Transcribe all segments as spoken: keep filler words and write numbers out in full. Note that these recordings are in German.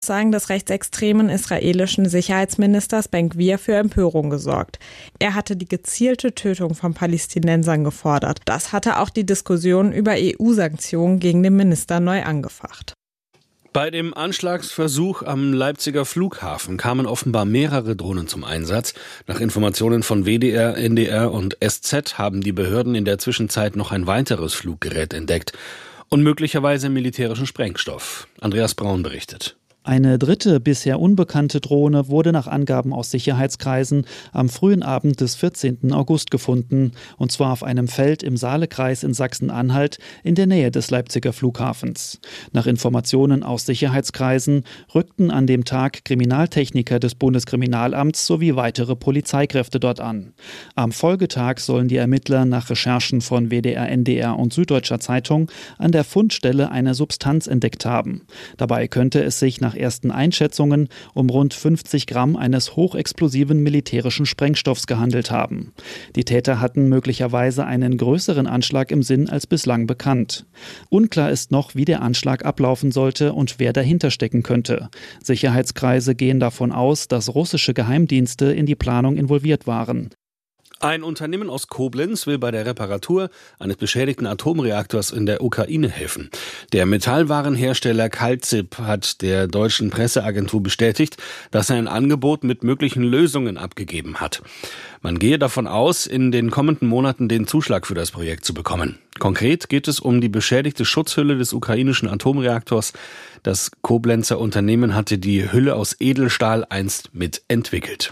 Aussagen des rechtsextremen israelischen Sicherheitsministers Ben-Gvir für Empörung gesorgt. Er hatte die gezielte Tötung von Palästinensern gefordert. Das hatte auch die Diskussion über E U-Sanktionen gegen den Minister neu angefacht. Bei dem Anschlagsversuch am Leipziger Flughafen kamen offenbar mehrere Drohnen zum Einsatz. Nach Informationen von W D R, N D R und S Z haben die Behörden in der Zwischenzeit noch ein weiteres Fluggerät entdeckt und möglicherweise militärischen Sprengstoff. Andreas Braun berichtet. Eine dritte, bisher unbekannte Drohne wurde nach Angaben aus Sicherheitskreisen am frühen Abend des vierzehnten August gefunden, und zwar auf einem Feld im Saalekreis in Sachsen-Anhalt in der Nähe des Leipziger Flughafens. Nach Informationen aus Sicherheitskreisen rückten an dem Tag Kriminaltechniker des Bundeskriminalamts sowie weitere Polizeikräfte dort an. Am Folgetag sollen die Ermittler nach Recherchen von W D R, N D R und Süddeutscher Zeitung an der Fundstelle eine Substanz entdeckt haben. Dabei könnte es sich nach ersten Einschätzungen um rund fünfzig Gramm eines hochexplosiven militärischen Sprengstoffs gehandelt haben. Die Täter hatten möglicherweise einen größeren Anschlag im Sinn als bislang bekannt. Unklar ist noch, wie der Anschlag ablaufen sollte und wer dahinter stecken könnte. Sicherheitskreise gehen davon aus, dass russische Geheimdienste in die Planung involviert waren. Ein Unternehmen aus Koblenz will bei der Reparatur eines beschädigten Atomreaktors in der Ukraine helfen. Der Metallwarenhersteller Calzip hat der deutschen Presseagentur bestätigt, dass er ein Angebot mit möglichen Lösungen abgegeben hat. Man gehe davon aus, in den kommenden Monaten den Zuschlag für das Projekt zu bekommen. Konkret geht es um die beschädigte Schutzhülle des ukrainischen Atomreaktors. Das Koblenzer Unternehmen hatte die Hülle aus Edelstahl einst mitentwickelt.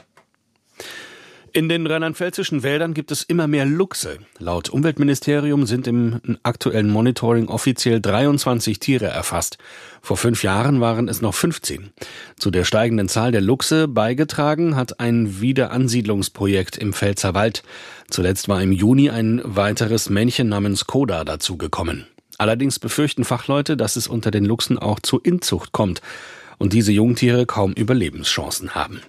In den rheinland-pfälzischen Wäldern gibt es immer mehr Luchse. Laut Umweltministerium sind im aktuellen Monitoring offiziell dreiundzwanzig Tiere erfasst. Vor fünf Jahren waren es noch fünfzehn. Zu der steigenden Zahl der Luchse beigetragen hat ein Wiederansiedlungsprojekt im Pfälzerwald. Zuletzt war im Juni ein weiteres Männchen namens Koda dazugekommen. Allerdings befürchten Fachleute, dass es unter den Luchsen auch zur Inzucht kommt und diese Jungtiere kaum Überlebenschancen haben.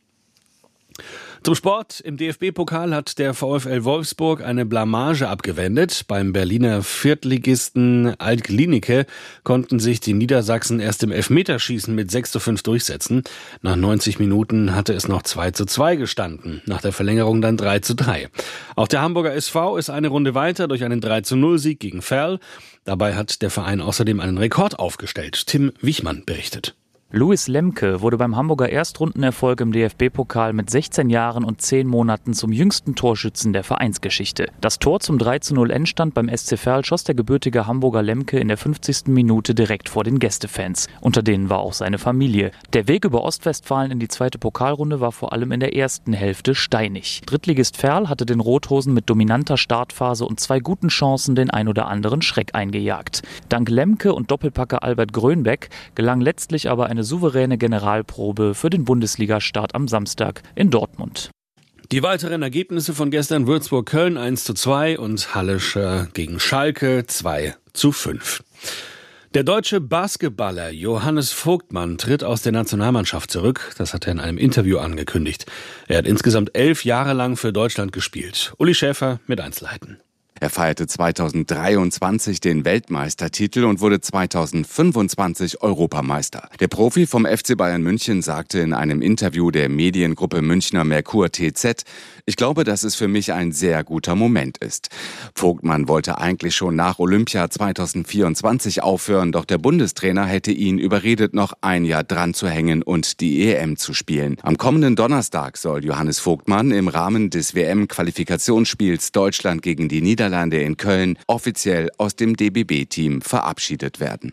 Zum Sport. Im D F B-Pokal hat der VfL Wolfsburg eine Blamage abgewendet. Beim Berliner Viertligisten Alt-Glienicke konnten sich die Niedersachsen erst im Elfmeterschießen mit sechs zu fünf durchsetzen. Nach neunzig Minuten hatte es noch zwei zu zwei gestanden. Nach der Verlängerung dann drei zu drei. Auch der Hamburger S V ist eine Runde weiter durch einen drei zu null Sieg gegen Verl. Dabei hat der Verein außerdem einen Rekord aufgestellt. Tim Wichmann berichtet. Louis Lemke wurde beim Hamburger Erstrundenerfolg im D F B-Pokal mit sechzehn Jahren und zehn Monaten zum jüngsten Torschützen der Vereinsgeschichte. Das Tor zum drei zu null Endstand beim S C Verl schoss der gebürtige Hamburger Lemke in der fünfzigsten Minute direkt vor den Gästefans. Unter denen war auch seine Familie. Der Weg über Ostwestfalen in die zweite Pokalrunde war vor allem in der ersten Hälfte steinig. Drittligist Verl hatte den Rothosen mit dominanter Startphase und zwei guten Chancen den ein oder anderen Schreck eingejagt. Dank Lemke und Doppelpacker Albert Grönbeck gelang letztlich aber eine souveräne Generalprobe für den Bundesliga-Start am Samstag in Dortmund. Die weiteren Ergebnisse von gestern: Würzburg-Köln eins zu zwei und Hallischer gegen Schalke zwei zu fünf. Der deutsche Basketballer Johannes Vogtmann tritt aus der Nationalmannschaft zurück. Das hat er in einem Interview angekündigt. Er hat insgesamt elf Jahre lang für Deutschland gespielt. Uli Schäfer mit Einzelheiten. Er feierte zweitausenddreiundzwanzig den Weltmeistertitel und wurde zweitausendfünfundzwanzig Europameister. Der Profi vom F C Bayern München sagte in einem Interview der Mediengruppe Münchner Merkur T Z: Ich glaube, dass es für mich ein sehr guter Moment ist. Vogtmann wollte eigentlich schon nach Olympia zweitausendvierundzwanzig aufhören, doch der Bundestrainer hätte ihn überredet, noch ein Jahr dran zu hängen und die E M zu spielen. Am kommenden Donnerstag soll Johannes Vogtmann im Rahmen des W M-Qualifikationsspiels Deutschland gegen die Niederlande in Köln offiziell aus dem D B B-Team verabschiedet werden.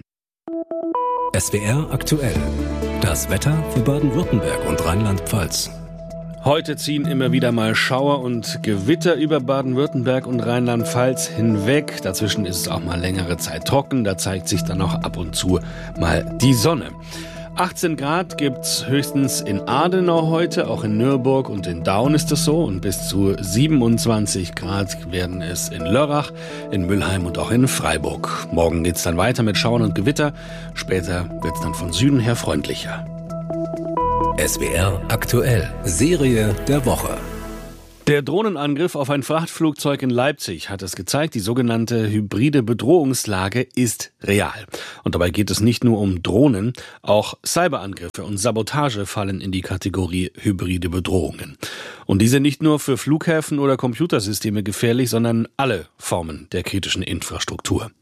S W R aktuell. Das Wetter für Baden-Württemberg und Rheinland-Pfalz. Heute ziehen immer wieder mal Schauer und Gewitter über Baden-Württemberg und Rheinland-Pfalz hinweg. Dazwischen ist es auch mal längere Zeit trocken. Da zeigt sich dann auch ab und zu mal die Sonne. achtzehn Grad gibt's höchstens in Adenau heute, auch in Nürburg und in Daun ist es so. Und bis zu siebenundzwanzig Grad werden es in Lörrach, in Mülheim und auch in Freiburg. Morgen geht's dann weiter mit Schauern und Gewitter. Später wird's dann von Süden her freundlicher. S W R aktuell. Serie der Woche. Der Drohnenangriff auf ein Frachtflugzeug in Leipzig hat es gezeigt, die sogenannte hybride Bedrohungslage ist real. Und dabei geht es nicht nur um Drohnen, auch Cyberangriffe und Sabotage fallen in die Kategorie hybride Bedrohungen. Und diese nicht nur für Flughäfen oder Computersysteme gefährlich, sondern alle Formen der kritischen Infrastruktur.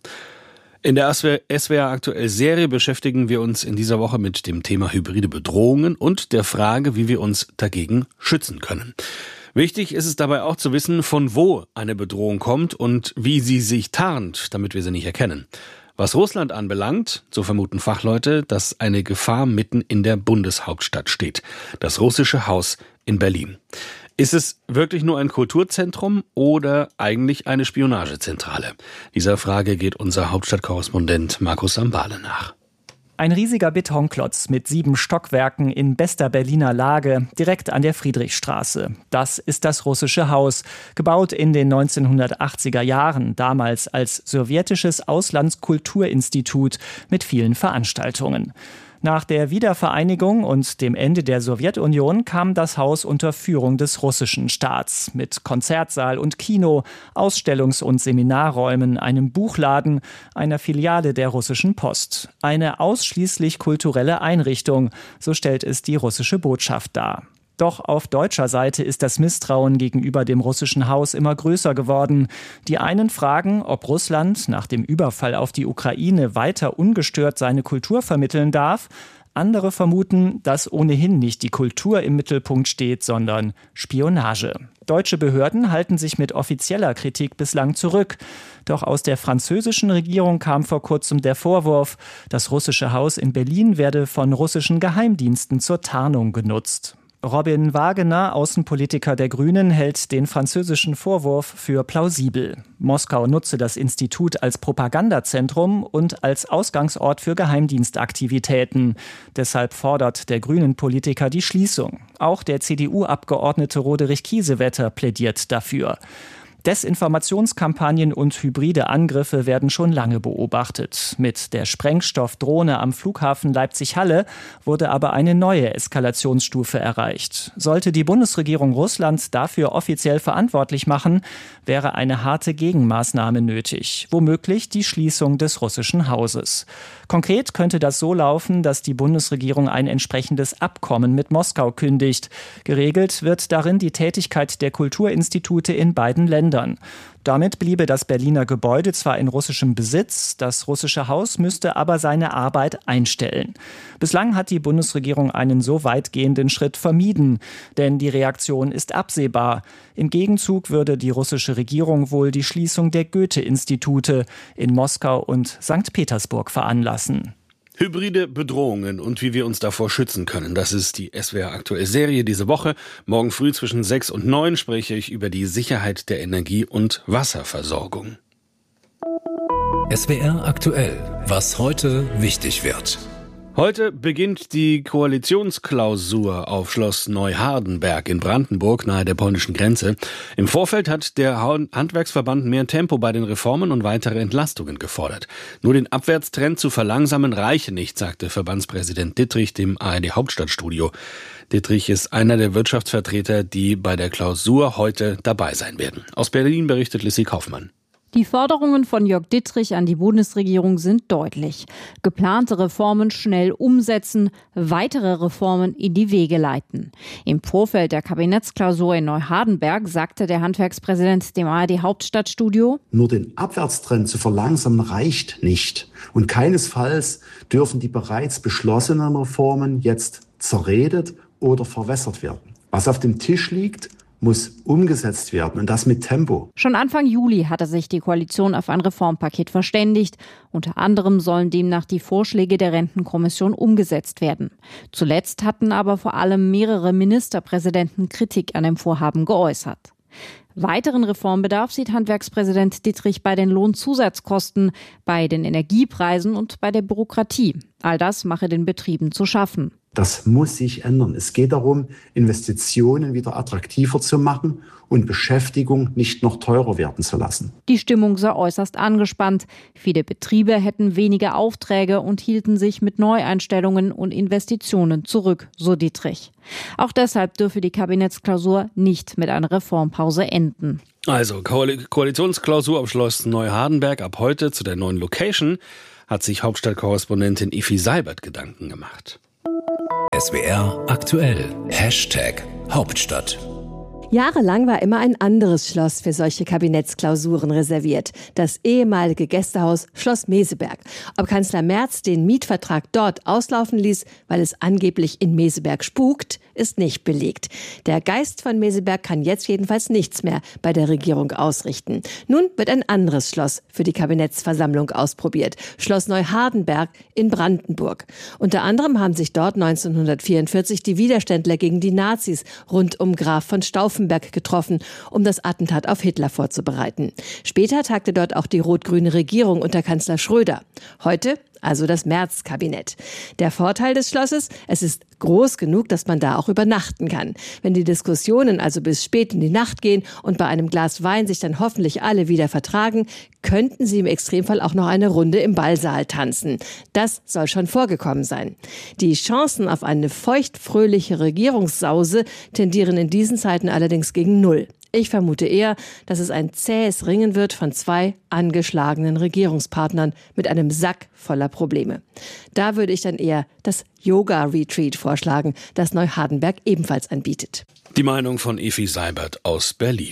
In der S W R aktuell Serie beschäftigen wir uns in dieser Woche mit dem Thema hybride Bedrohungen und der Frage, wie wir uns dagegen schützen können. Wichtig ist es dabei auch zu wissen, von wo eine Bedrohung kommt und wie sie sich tarnt, damit wir sie nicht erkennen. Was Russland anbelangt, so vermuten Fachleute, dass eine Gefahr mitten in der Bundeshauptstadt steht. Das Russische Haus in Berlin. Ist es wirklich nur ein Kulturzentrum oder eigentlich eine Spionagezentrale? Dieser Frage geht unser Hauptstadtkorrespondent Markus Sambale nach. Ein riesiger Betonklotz mit sieben Stockwerken in bester Berliner Lage, direkt an der Friedrichstraße. Das ist das Russische Haus, gebaut in den neunzehnhundertachtziger Jahren, damals als sowjetisches Auslandskulturinstitut mit vielen Veranstaltungen. Nach der Wiedervereinigung und dem Ende der Sowjetunion kam das Haus unter Führung des russischen Staats mit Konzertsaal und Kino, Ausstellungs- und Seminarräumen, einem Buchladen, einer Filiale der russischen Post. Eine ausschließlich kulturelle Einrichtung, so stellt es die russische Botschaft dar. Doch auf deutscher Seite ist das Misstrauen gegenüber dem russischen Haus immer größer geworden. Die einen fragen, ob Russland nach dem Überfall auf die Ukraine weiter ungestört seine Kultur vermitteln darf. Andere vermuten, dass ohnehin nicht die Kultur im Mittelpunkt steht, sondern Spionage. Deutsche Behörden halten sich mit offizieller Kritik bislang zurück. Doch aus der französischen Regierung kam vor kurzem der Vorwurf, das russische Haus in Berlin werde von russischen Geheimdiensten zur Tarnung genutzt. Robin Wagener, Außenpolitiker der Grünen, hält den französischen Vorwurf für plausibel. Moskau nutze das Institut als Propagandazentrum und als Ausgangsort für Geheimdienstaktivitäten. Deshalb fordert der Grünen-Politiker die Schließung. Auch der C D U-Abgeordnete Roderich Kiesewetter plädiert dafür. Desinformationskampagnen und hybride Angriffe werden schon lange beobachtet. Mit der Sprengstoffdrohne am Flughafen Leipzig-Halle wurde aber eine neue Eskalationsstufe erreicht. Sollte die Bundesregierung Russland dafür offiziell verantwortlich machen, wäre eine harte Gegenmaßnahme nötig, womöglich die Schließung des russischen Hauses. Konkret könnte das so laufen, dass die Bundesregierung ein entsprechendes Abkommen mit Moskau kündigt. Geregelt wird darin die Tätigkeit der Kulturinstitute in beiden Ländern. Damit bliebe das Berliner Gebäude zwar in russischem Besitz, das russische Haus müsste aber seine Arbeit einstellen. Bislang hat die Bundesregierung einen so weitgehenden Schritt vermieden, denn die Reaktion ist absehbar. Im Gegenzug würde die russische Regierung wohl die Schließung der Goethe-Institute in Moskau und Sankt Petersburg veranlassen. Hybride Bedrohungen und wie wir uns davor schützen können. Das ist die S W R aktuell Serie diese Woche. Morgen früh zwischen sechs und neun spreche ich über die Sicherheit der Energie- und Wasserversorgung. S W R aktuell. Was heute wichtig wird. Heute beginnt die Koalitionsklausur auf Schloss Neuhardenberg in Brandenburg nahe der polnischen Grenze. Im Vorfeld hat der Handwerksverband mehr Tempo bei den Reformen und weitere Entlastungen gefordert. Nur den Abwärtstrend zu verlangsamen reiche nicht, sagte Verbandspräsident Dittrich dem A R D Hauptstadtstudio. Dittrich ist einer der Wirtschaftsvertreter, die bei der Klausur heute dabei sein werden. Aus Berlin berichtet Lissy Kaufmann. Die Forderungen von Jörg Dittrich an die Bundesregierung sind deutlich. Geplante Reformen schnell umsetzen, weitere Reformen in die Wege leiten. Im Vorfeld der Kabinettsklausur in Neuhardenberg sagte der Handwerkspräsident dem A R D Hauptstadtstudio: Nur den Abwärtstrend zu verlangsamen reicht nicht. Und keinesfalls dürfen die bereits beschlossenen Reformen jetzt zerredet oder verwässert werden. Was auf dem Tisch liegt, muss umgesetzt werden, und das mit Tempo. Schon Anfang Juli hatte sich die Koalition auf ein Reformpaket verständigt. Unter anderem sollen demnach die Vorschläge der Rentenkommission umgesetzt werden. Zuletzt hatten aber vor allem mehrere Ministerpräsidenten Kritik an dem Vorhaben geäußert. Weiteren Reformbedarf sieht Handwerkspräsident Dittrich bei den Lohnzusatzkosten, bei den Energiepreisen und bei der Bürokratie. All das mache den Betrieben zu schaffen. Das muss sich ändern. Es geht darum, Investitionen wieder attraktiver zu machen und Beschäftigung nicht noch teurer werden zu lassen. Die Stimmung sei äußerst angespannt. Viele Betriebe hätten weniger Aufträge und hielten sich mit Neueinstellungen und Investitionen zurück, so Dietrich. Auch deshalb dürfe die Kabinettsklausur nicht mit einer Reformpause enden. Also Koalitionsklausur am Schloss Neuhardenberg ab heute zu der neuen Location hat sich Hauptstadtkorrespondentin Effi Seibert Gedanken gemacht. S W R aktuell. Hashtag Hauptstadt. Jahrelang war immer ein anderes Schloss für solche Kabinettsklausuren reserviert. Das ehemalige Gästehaus Schloss Meseberg. Ob Kanzler Merz den Mietvertrag dort auslaufen ließ, weil es angeblich in Meseberg spukt, ist nicht belegt. Der Geist von Meseberg kann jetzt jedenfalls nichts mehr bei der Regierung ausrichten. Nun wird ein anderes Schloss für die Kabinettsversammlung ausprobiert. Schloss Neuhardenberg in Brandenburg. Unter anderem haben sich dort neunzehnhundertvierundvierzig die Widerständler gegen die Nazis rund um Graf von Stauffenberg getroffen, um das Attentat auf Hitler vorzubereiten. Später tagte dort auch die rot-grüne Regierung unter Kanzler Schröder. Heute also das Merz-Kabinett. Der Vorteil des Schlosses, es ist groß genug, dass man da auch übernachten kann. Wenn die Diskussionen also bis spät in die Nacht gehen und bei einem Glas Wein sich dann hoffentlich alle wieder vertragen, könnten sie im Extremfall auch noch eine Runde im Ballsaal tanzen. Das soll schon vorgekommen sein. Die Chancen auf eine feuchtfröhliche Regierungssause tendieren in diesen Zeiten allerdings gegen Null. Ich vermute eher, dass es ein zähes Ringen wird von zwei angeschlagenen Regierungspartnern mit einem Sack voller Probleme. Da würde ich dann eher das Yoga-Retreat vorschlagen, das Neuhardenberg ebenfalls anbietet. Die Meinung von Effi Seibert aus Berlin.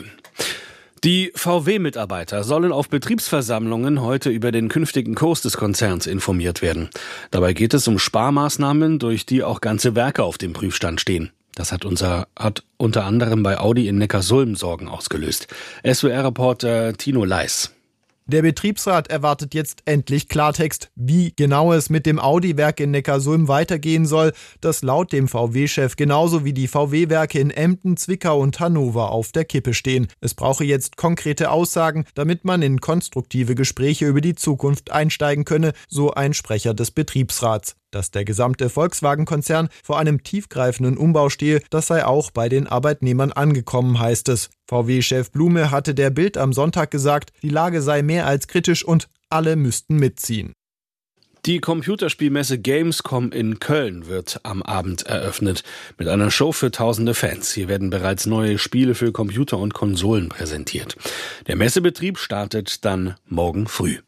Die V W-Mitarbeiter sollen auf Betriebsversammlungen heute über den künftigen Kurs des Konzerns informiert werden. Dabei geht es um Sparmaßnahmen, durch die auch ganze Werke auf dem Prüfstand stehen. Das hat, unser, hat unter anderem bei Audi in Neckarsulm Sorgen ausgelöst. S W R-Reporter Tino Leis. Der Betriebsrat erwartet jetzt endlich Klartext, wie genau es mit dem Audi-Werk in Neckarsulm weitergehen soll, das laut dem V W-Chef genauso wie die V W-Werke in Emden, Zwickau und Hannover auf der Kippe stehen. Es brauche jetzt konkrete Aussagen, damit man in konstruktive Gespräche über die Zukunft einsteigen könne, so ein Sprecher des Betriebsrats. Dass der gesamte Volkswagen-Konzern vor einem tiefgreifenden Umbau stehe, das sei auch bei den Arbeitnehmern angekommen, heißt es. V W-Chef Blume hatte der Bild am Sonntag gesagt, die Lage sei mehr als kritisch und alle müssten mitziehen. Die Computerspielmesse Gamescom in Köln wird am Abend eröffnet mit einer Show für tausende Fans. Hier werden bereits neue Spiele für Computer und Konsolen präsentiert. Der Messebetrieb startet dann morgen früh.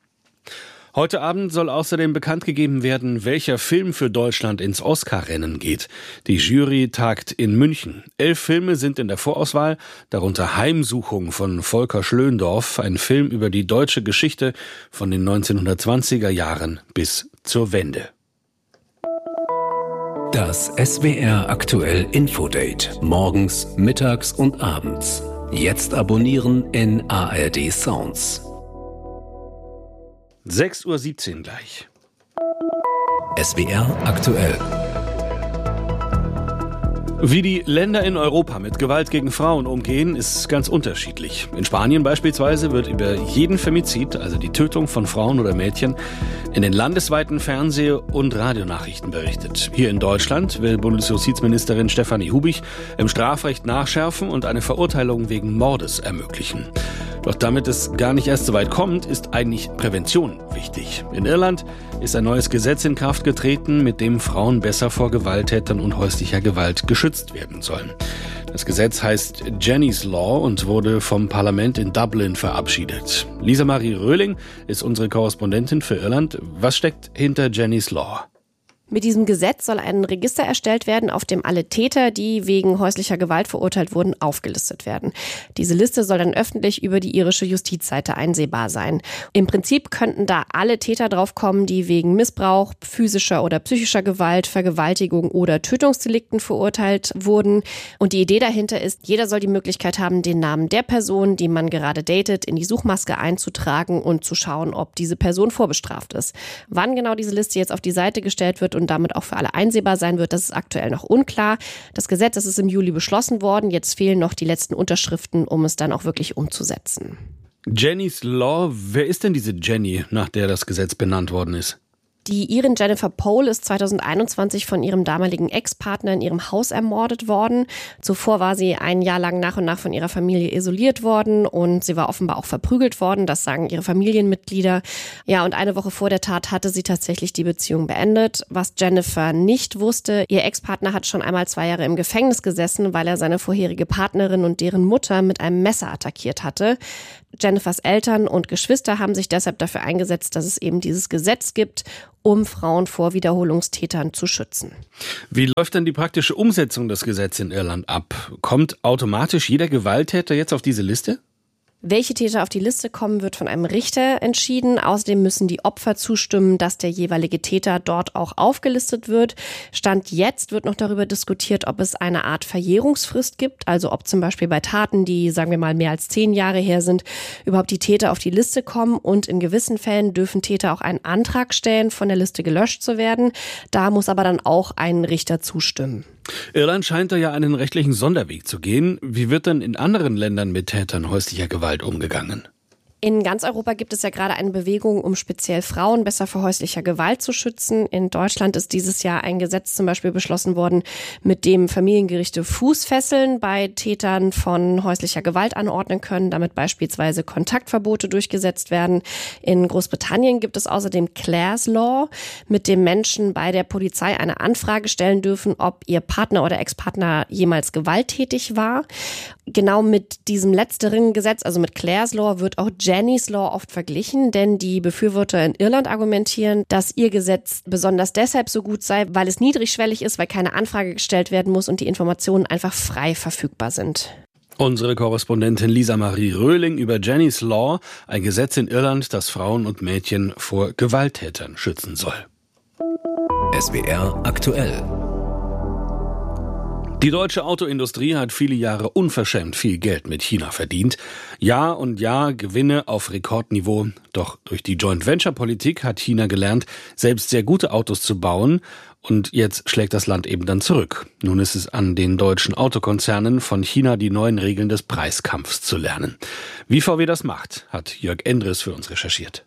Heute Abend soll außerdem bekannt gegeben werden, welcher Film für Deutschland ins Oscar-Rennen geht. Die Jury tagt in München. Elf Filme sind in der Vorauswahl, darunter Heimsuchung von Volker Schlöndorff, ein Film über die deutsche Geschichte von den neunzehnhundertzwanziger Jahren bis zur Wende. Das S W R aktuell Infodate. Morgens, mittags und abends. Jetzt abonnieren in A R D Sounds. sechs Uhr siebzehn gleich. S W R aktuell. Wie die Länder in Europa mit Gewalt gegen Frauen umgehen, ist ganz unterschiedlich. In Spanien beispielsweise wird über jeden Femizid, also die Tötung von Frauen oder Mädchen, in den landesweiten Fernseh- und Radionachrichten berichtet. Hier in Deutschland will Bundesjustizministerin Stefanie Hubich im Strafrecht nachschärfen und eine Verurteilung wegen Mordes ermöglichen. Doch damit es gar nicht erst so weit kommt, ist eigentlich Prävention wichtig. In Irland ist ein neues Gesetz in Kraft getreten, mit dem Frauen besser vor Gewalttätern und häuslicher Gewalt geschützt werden sollen. Das Gesetz heißt Jenny's Law und wurde vom Parlament in Dublin verabschiedet. Lisa Marie Röhling ist unsere Korrespondentin für Irland. Was steckt hinter Jenny's Law? Mit diesem Gesetz soll ein Register erstellt werden, auf dem alle Täter, die wegen häuslicher Gewalt verurteilt wurden, aufgelistet werden. Diese Liste soll dann öffentlich über die irische Justizseite einsehbar sein. Im Prinzip könnten da alle Täter draufkommen, die wegen Missbrauch, physischer oder psychischer Gewalt, Vergewaltigung oder Tötungsdelikten verurteilt wurden. Und die Idee dahinter ist, jeder soll die Möglichkeit haben, den Namen der Person, die man gerade datet, in die Suchmaske einzutragen und zu schauen, ob diese Person vorbestraft ist. Wann genau diese Liste jetzt auf die Seite gestellt wird und damit auch für alle einsehbar sein wird, das ist aktuell noch unklar. Das Gesetz, das ist im Juli beschlossen worden. Jetzt fehlen noch die letzten Unterschriften, um es dann auch wirklich umzusetzen. Jenny's Law, wer ist denn diese Jenny, nach der das Gesetz benannt worden ist? Die Irin Jennifer Pole ist zweitausendeinundzwanzig von ihrem damaligen Ex-Partner in ihrem Haus ermordet worden. Zuvor war sie ein Jahr lang nach und nach von ihrer Familie isoliert worden und sie war offenbar auch verprügelt worden, das sagen ihre Familienmitglieder. Ja, und eine Woche vor der Tat hatte sie tatsächlich die Beziehung beendet. Was Jennifer nicht wusste, ihr Ex-Partner hat schon einmal zwei Jahre im Gefängnis gesessen, weil er seine vorherige Partnerin und deren Mutter mit einem Messer attackiert hatte. Jennifers Eltern und Geschwister haben sich deshalb dafür eingesetzt, dass es eben dieses Gesetz gibt, um Frauen vor Wiederholungstätern zu schützen. Wie läuft denn die praktische Umsetzung des Gesetzes in Irland ab? Kommt automatisch jeder Gewalttäter jetzt auf diese Liste? Welche Täter auf die Liste kommen, wird von einem Richter entschieden. Außerdem müssen die Opfer zustimmen, dass der jeweilige Täter dort auch aufgelistet wird. Stand jetzt wird noch darüber diskutiert, ob es eine Art Verjährungsfrist gibt, also ob zum Beispiel bei Taten, die, sagen wir mal, mehr als zehn Jahre her sind, überhaupt die Täter auf die Liste kommen. Und in gewissen Fällen dürfen Täter auch einen Antrag stellen, von der Liste gelöscht zu werden. Da muss aber dann auch ein Richter zustimmen. Irland scheint da ja einen rechtlichen Sonderweg zu gehen. Wie wird denn in anderen Ländern mit Tätern häuslicher Gewalt umgegangen? In ganz Europa gibt es ja gerade eine Bewegung, um speziell Frauen besser vor häuslicher Gewalt zu schützen. In Deutschland ist dieses Jahr ein Gesetz zum Beispiel beschlossen worden, mit dem Familiengerichte Fußfesseln bei Tätern von häuslicher Gewalt anordnen können, damit beispielsweise Kontaktverbote durchgesetzt werden. In Großbritannien gibt es außerdem Clare's Law, mit dem Menschen bei der Polizei eine Anfrage stellen dürfen, ob ihr Partner oder Ex-Partner jemals gewalttätig war. Genau mit diesem letzteren Gesetz, also mit Clare's Law, wird auch Jenny's Law oft verglichen, denn die Befürworter in Irland argumentieren, dass ihr Gesetz besonders deshalb so gut sei, weil es niedrigschwellig ist, weil keine Anfrage gestellt werden muss und die Informationen einfach frei verfügbar sind. Unsere Korrespondentin Lisa Marie Röhling über Jenny's Law, ein Gesetz in Irland, das Frauen und Mädchen vor Gewalttätern schützen soll. S W R aktuell. Die deutsche Autoindustrie hat viele Jahre unverschämt viel Geld mit China verdient. Jahr und Jahr Gewinne auf Rekordniveau. Doch durch die Joint-Venture-Politik hat China gelernt, selbst sehr gute Autos zu bauen. Und jetzt schlägt das Land eben dann zurück. Nun ist es an den deutschen Autokonzernen, von China die neuen Regeln des Preiskampfs zu lernen. Wie V W das macht, hat Jörg Endres für uns recherchiert.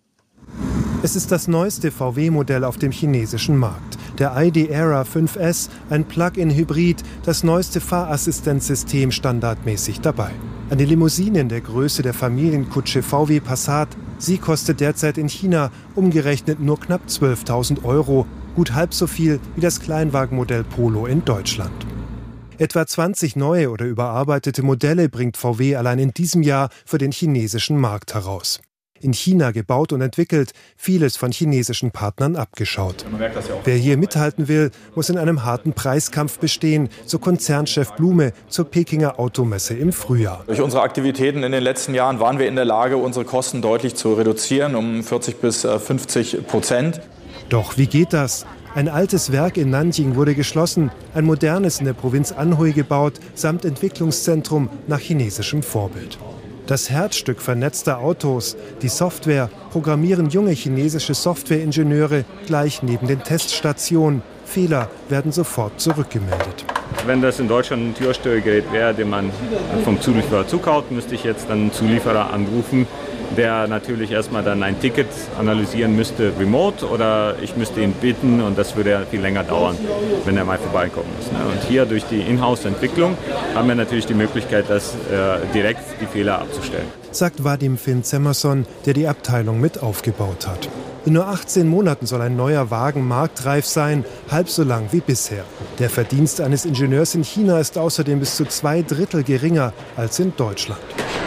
Es ist das neueste V W-Modell auf dem chinesischen Markt. Der I D Era fünf S, ein Plug-in-Hybrid, das neueste Fahrassistenzsystem standardmäßig dabei. Eine Limousine in der Größe der Familienkutsche V W Passat. Sie kostet derzeit in China umgerechnet nur knapp zwölftausend Euro, gut halb so viel wie das Kleinwagenmodell Polo in Deutschland. Etwa zwanzig neue oder überarbeitete Modelle bringt V W allein in diesem Jahr für den chinesischen Markt heraus. In China gebaut und entwickelt, vieles von chinesischen Partnern abgeschaut. Wer hier mithalten will, muss in einem harten Preiskampf bestehen, so Konzernchef Blume zur Pekinger Automesse im Frühjahr. Durch unsere Aktivitäten in den letzten Jahren waren wir in der Lage, unsere Kosten deutlich zu reduzieren, um vierzig bis fünfzig Prozent. Doch wie geht das? Ein altes Werk in Nanjing wurde geschlossen, ein modernes in der Provinz Anhui gebaut, samt Entwicklungszentrum nach chinesischem Vorbild. Das Herzstück vernetzter Autos, die Software, programmieren junge chinesische Softwareingenieure gleich neben den Teststationen. Fehler werden sofort zurückgemeldet. Wenn das in Deutschland ein Türsteuergerät wäre, den man vom Zulieferer zukauft, müsste ich jetzt dann einen Zulieferer anrufen, der natürlich erstmal dann ein Ticket analysieren müsste remote, oder ich müsste ihn bitten und das würde ja viel länger dauern, wenn er mal vorbeikommen muss. Und hier durch die Inhouse-Entwicklung haben wir natürlich die Möglichkeit, das äh, direkt die Fehler abzustellen. Sagt Vadim Finn-Zemmerson, der die Abteilung mit aufgebaut hat. In nur achtzehn Monaten soll ein neuer Wagen marktreif sein, halb so lang wie bisher. Der Verdienst eines Ingenieurs in China ist außerdem bis zu zwei Drittel geringer als in Deutschland.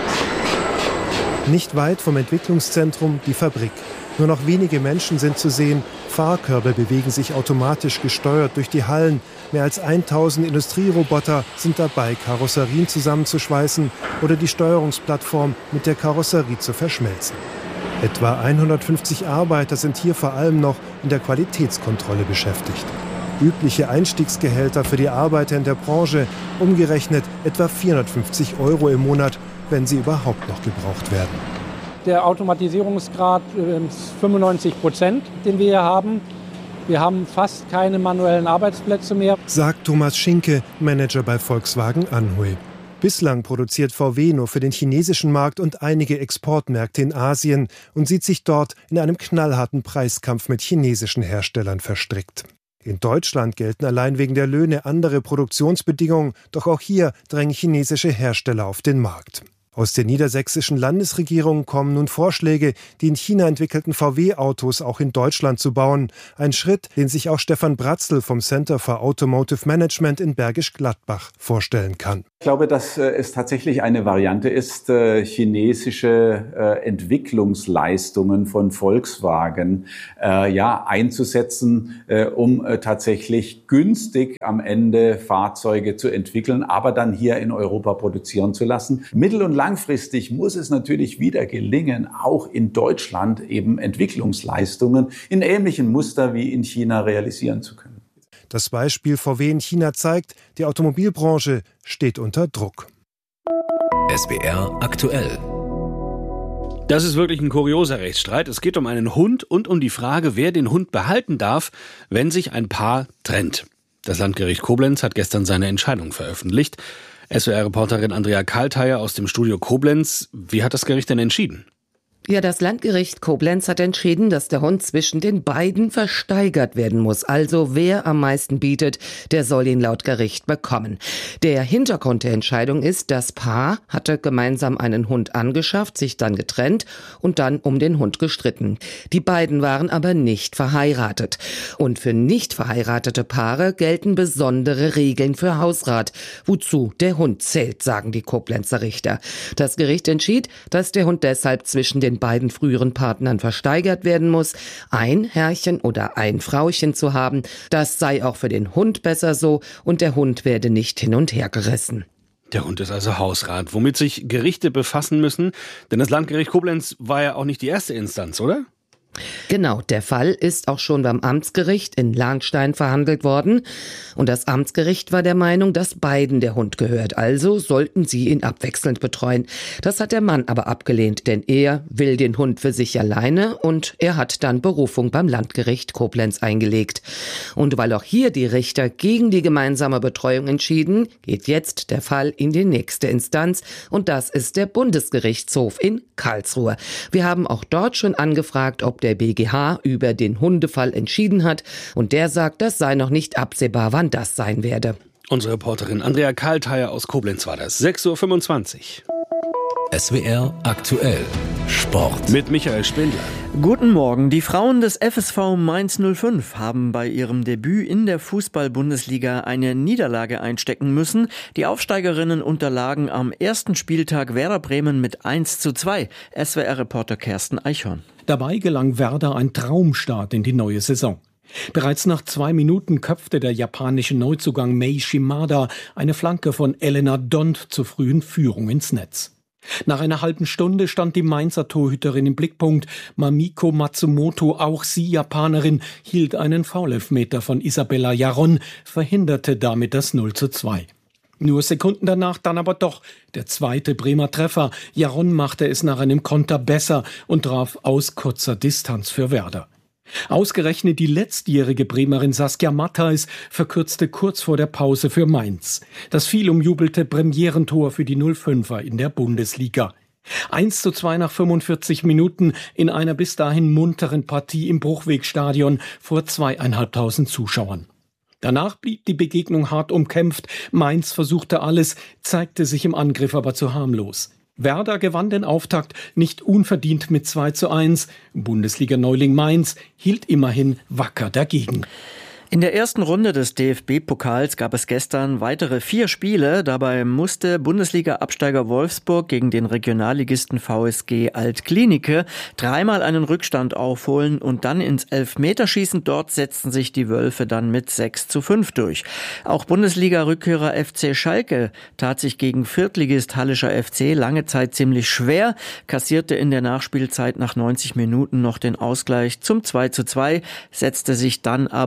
Nicht weit vom Entwicklungszentrum die Fabrik. Nur noch wenige Menschen sind zu sehen. Fahrkörbe bewegen sich automatisch gesteuert durch die Hallen. Mehr als tausend Industrieroboter sind dabei, Karosserien zusammenzuschweißen oder die Steuerungsplattform mit der Karosserie zu verschmelzen. Etwa hundertfünfzig Arbeiter sind hier vor allem noch in der Qualitätskontrolle beschäftigt. Übliche Einstiegsgehälter für die Arbeiter in der Branche, umgerechnet etwa vierhundertfünfzig Euro im Monat, wenn sie überhaupt noch gebraucht werden. Der Automatisierungsgrad ist fünfundneunzig Prozent, den wir hier haben. Wir haben fast keine manuellen Arbeitsplätze mehr, sagt Thomas Schinke, Manager bei Volkswagen Anhui. Bislang produziert V W nur für den chinesischen Markt und einige Exportmärkte in Asien und sieht sich dort in einem knallharten Preiskampf mit chinesischen Herstellern verstrickt. In Deutschland gelten allein wegen der Löhne andere Produktionsbedingungen, doch auch hier drängen chinesische Hersteller auf den Markt. Aus der niedersächsischen Landesregierung kommen nun Vorschläge, die in China entwickelten V W-Autos auch in Deutschland zu bauen. Ein Schritt, den sich auch Stefan Bratzl vom Center for Automotive Management in Bergisch Gladbach vorstellen kann. Ich glaube, dass es tatsächlich eine Variante ist, chinesische Entwicklungsleistungen von Volkswagen ja, einzusetzen, um tatsächlich günstig am Ende Fahrzeuge zu entwickeln, aber dann hier in Europa produzieren zu lassen. Mittel- und langfristig muss es natürlich wieder gelingen, auch in Deutschland eben Entwicklungsleistungen in ähnlichem Muster wie in China realisieren zu können. Das Beispiel V W in China zeigt, die Automobilbranche steht unter Druck. S W R aktuell. Das ist wirklich ein kurioser Rechtsstreit. Es geht um einen Hund und um die Frage, wer den Hund behalten darf, wenn sich ein Paar trennt. Das Landgericht Koblenz hat gestern seine Entscheidung veröffentlicht. S W R-Reporterin Andrea Kaltheier aus dem Studio Koblenz. Wie hat das Gericht denn entschieden? Ja, das Landgericht Koblenz hat entschieden, dass der Hund zwischen den beiden versteigert werden muss. Also wer am meisten bietet, der soll ihn laut Gericht bekommen. Der Hintergrund der Entscheidung ist, das Paar hatte gemeinsam einen Hund angeschafft, sich dann getrennt und dann um den Hund gestritten. Die beiden waren aber nicht verheiratet. Und für nicht verheiratete Paare gelten besondere Regeln für Hausrat, wozu der Hund zählt, sagen die Koblenzer Richter. Das Gericht entschied, dass der Hund deshalb zwischen den beiden früheren Partnern versteigert werden muss. Ein Herrchen oder ein Frauchen zu haben, das sei auch für den Hund besser so und der Hund werde nicht hin und her gerissen. Der Hund ist also Hausrat, womit sich Gerichte befassen müssen, denn das Landgericht Koblenz war ja auch nicht die erste Instanz, oder? Genau, der Fall ist auch schon beim Amtsgericht in Lahnstein verhandelt worden. Und das Amtsgericht war der Meinung, dass beiden der Hund gehört. Also sollten sie ihn abwechselnd betreuen. Das hat der Mann aber abgelehnt, denn er will den Hund für sich alleine und er hat dann Berufung beim Landgericht Koblenz eingelegt. Und weil auch hier die Richter gegen die gemeinsame Betreuung entschieden, geht jetzt der Fall in die nächste Instanz und das ist der Bundesgerichtshof in Karlsruhe. Wir haben auch dort schon angefragt, ob der B G H über den Hundefall entschieden hat und der sagt, das sei noch nicht absehbar, wann das sein werde. Unsere Reporterin Andrea Kaltheier aus Koblenz war das. sechs Uhr fünfundzwanzig. S W R aktuell. Sport. Mit Michael Spindler. Guten Morgen. Die Frauen des F S V Mainz null fünf haben bei ihrem Debüt in der Fußball-Bundesliga eine Niederlage einstecken müssen. Die Aufsteigerinnen unterlagen am ersten Spieltag Werder Bremen mit eins zu zwei. S W R-Reporter Kersten Eichhorn. Dabei gelang Werder ein Traumstart in die neue Saison. Bereits nach zwei Minuten köpfte der japanische Neuzugang Mei Shimada eine Flanke von Elena Dont zur frühen Führung ins Netz. Nach einer halben Stunde stand die Mainzer Torhüterin im Blickpunkt. Mamiko Matsumoto, auch sie Japanerin, hielt einen Foulelfmeter von Isabella Jaron, verhinderte damit das null zu zwei. Nur Sekunden danach dann aber doch der zweite Bremer Treffer. Jaron machte es nach einem Konter besser und traf aus kurzer Distanz für Werder. Ausgerechnet die letztjährige Bremerin Saskia Matthijs verkürzte kurz vor der Pause für Mainz. Das viel umjubelte Premierentor für die null fünfer in der Bundesliga. eins zu zwei nach fünfundvierzig Minuten in einer bis dahin munteren Partie im Bruchwegstadion vor zweieinhalbtausend Zuschauern. Danach blieb die Begegnung hart umkämpft. Mainz versuchte alles, zeigte sich im Angriff aber zu harmlos. Werder gewann den Auftakt nicht unverdient mit zwei zu eins. Bundesliga-Neuling Mainz hielt immerhin wacker dagegen. In der ersten Runde des D F B-Pokals gab es gestern weitere vier Spiele. Dabei musste Bundesliga-Absteiger Wolfsburg gegen den Regionalligisten V S G Altklinike dreimal einen Rückstand aufholen und dann ins Elfmeterschießen. Dort setzten sich die Wölfe dann mit sechs zu fünf durch. Auch Bundesliga-Rückkehrer F C Schalke tat sich gegen Viertligist Hallischer F C lange Zeit ziemlich schwer, kassierte in der Nachspielzeit nach neunzig Minuten noch den Ausgleich zum zwei zu zwei, setzte sich dann aber doch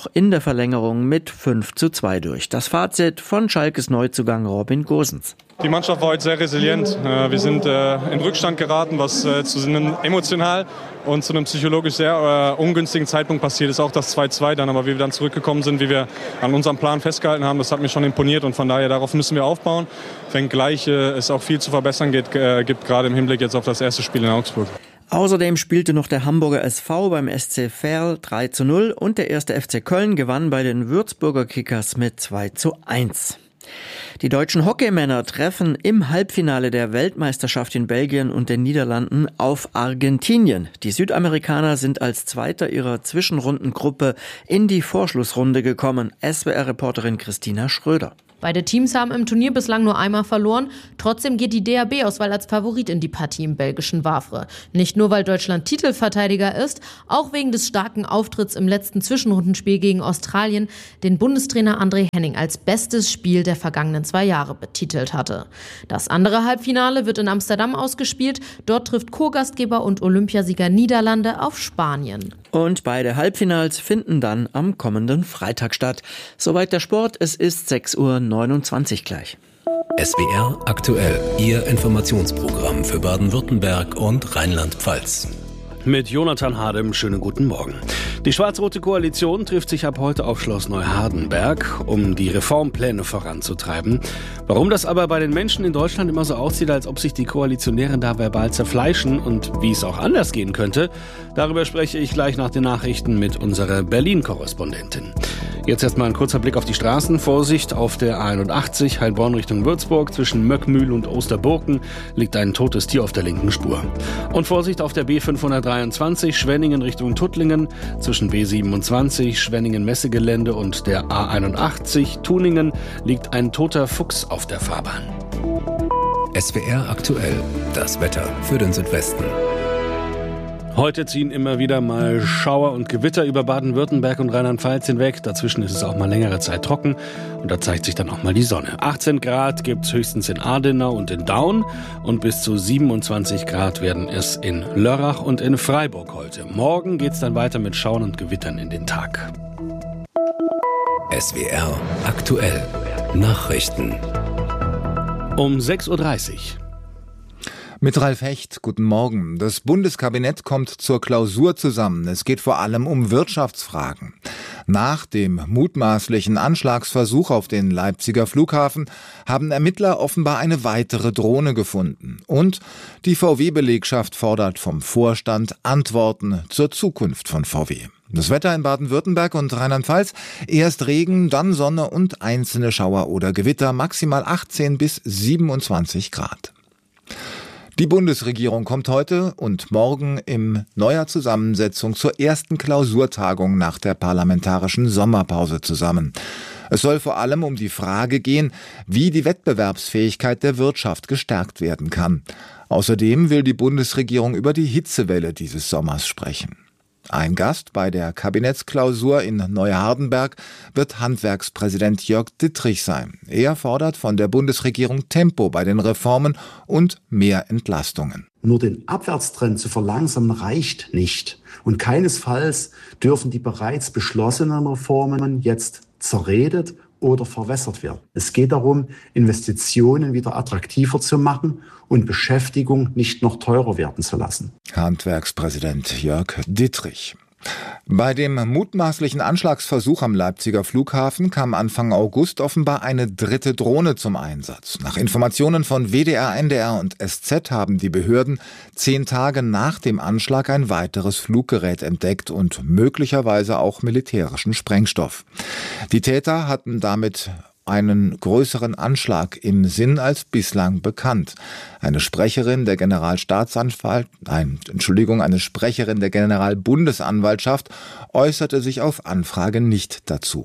in der Verlängerung mit fünf zu zwei durch. Das Fazit von Schalkes Neuzugang Robin Gosens. Die Mannschaft war heute sehr resilient. Wir sind in Rückstand geraten, was zu einem emotional und zu einem psychologisch sehr ungünstigen Zeitpunkt passiert ist. Auch das zwei zwei dann, aber wie wir dann zurückgekommen sind, wie wir an unserem Plan festgehalten haben, das hat mir schon imponiert und von daher darauf müssen wir aufbauen. Wenngleich es auch viel zu verbessern geht, gibt, gerade im Hinblick jetzt auf das erste Spiel in Augsburg. Außerdem spielte noch der Hamburger S V beim S C Verl drei zu null und der erste F C Köln gewann bei den Würzburger Kickers mit zwei zu eins. Die deutschen Hockeymänner treffen im Halbfinale der Weltmeisterschaft in Belgien und den Niederlanden auf Argentinien. Die Südamerikaner sind als Zweiter ihrer Zwischenrundengruppe in die Vorschlussrunde gekommen. S W R-Reporterin Christina Schröder. Beide Teams haben im Turnier bislang nur einmal verloren. Trotzdem geht die D A B-Auswahl als Favorit in die Partie im belgischen Wavre. Nicht nur, weil Deutschland Titelverteidiger ist, auch wegen des starken Auftritts im letzten Zwischenrundenspiel gegen Australien, den Bundestrainer André Henning als bestes Spiel der vergangenen zwei Jahre betitelt hatte. Das andere Halbfinale wird in Amsterdam ausgespielt. Dort trifft Co-Gastgeber und Olympiasieger Niederlande auf Spanien. Und beide Halbfinals finden dann am kommenden Freitag statt. Soweit der Sport. Es ist sechs Uhr neunundzwanzig gleich. S W R aktuell, Ihr Informationsprogramm für Baden-Württemberg und Rheinland-Pfalz. Mit Jonathan Hadem, schönen guten Morgen. Die schwarz-rote Koalition trifft sich ab heute auf Schloss Neuhardenberg, um die Reformpläne voranzutreiben. Warum das aber bei den Menschen in Deutschland immer so aussieht, als ob sich die Koalitionäre da verbal zerfleischen und wie es auch anders gehen könnte, darüber spreche ich gleich nach den Nachrichten mit unserer Berlin-Korrespondentin. Jetzt erstmal ein kurzer Blick auf die Straßen. Vorsicht auf der A einundachtzig, Heilbronn Richtung Würzburg. Zwischen Möckmühl und Osterburken liegt ein totes Tier auf der linken Spur. Und Vorsicht auf der B fünfhundertdreiundzwanzig, Schwenningen Richtung Tuttlingen. Zwischen B siebenundzwanzig, Schwenningen-Messegelände und der A einundachtzig, Tuningen, liegt ein toter Fuchs auf der Fahrbahn. S W R aktuell, das Wetter für den Südwesten. Heute ziehen immer wieder mal Schauer und Gewitter über Baden-Württemberg und Rheinland-Pfalz hinweg. Dazwischen ist es auch mal längere Zeit trocken und da zeigt sich dann auch mal die Sonne. achtzehn Grad gibt's höchstens in Adenau und in Daun und bis zu siebenundzwanzig Grad werden es in Lörrach und in Freiburg heute. Morgen geht's dann weiter mit Schauern und Gewittern in den Tag. S W R aktuell, Nachrichten. Um sechs Uhr dreißig. Mit Ralf Hecht, guten Morgen. Das Bundeskabinett kommt zur Klausur zusammen. Es geht vor allem um Wirtschaftsfragen. Nach dem mutmaßlichen Anschlagsversuch auf den Leipziger Flughafen haben Ermittler offenbar eine weitere Drohne gefunden. Und die V W-Belegschaft fordert vom Vorstand Antworten zur Zukunft von V W. Das Wetter in Baden-Württemberg und Rheinland-Pfalz: erst Regen, dann Sonne und einzelne Schauer oder Gewitter, maximal achtzehn bis siebenundzwanzig Grad. Die Bundesregierung kommt heute und morgen in neuer Zusammensetzung zur ersten Klausurtagung nach der parlamentarischen Sommerpause zusammen. Es soll vor allem um die Frage gehen, wie die Wettbewerbsfähigkeit der Wirtschaft gestärkt werden kann. Außerdem will die Bundesregierung über die Hitzewelle dieses Sommers sprechen. Ein Gast bei der Kabinettsklausur in Neuhardenberg wird Handwerkspräsident Jörg Dittrich sein. Er fordert von der Bundesregierung Tempo bei den Reformen und mehr Entlastungen. Nur den Abwärtstrend zu verlangsamen reicht nicht. Und keinesfalls dürfen die bereits beschlossenen Reformen jetzt zerredet oder verwässert werden. Es geht darum, Investitionen wieder attraktiver zu machen und Beschäftigung nicht noch teurer werden zu lassen. Handwerkspräsident Jörg Dittrich. Bei dem mutmaßlichen Anschlagsversuch am Leipziger Flughafen kam Anfang August offenbar eine dritte Drohne zum Einsatz. Nach Informationen von W D R, N D R und S Z haben die Behörden zehn Tage nach dem Anschlag ein weiteres Fluggerät entdeckt und möglicherweise auch militärischen Sprengstoff. Die Täter hatten damit einen größeren Anschlag im Sinn als bislang bekannt. Eine Sprecherin der Generalstaatsanwalt, nein, Entschuldigung, eine Sprecherin der Generalbundesanwaltschaft äußerte sich auf Anfrage nicht dazu.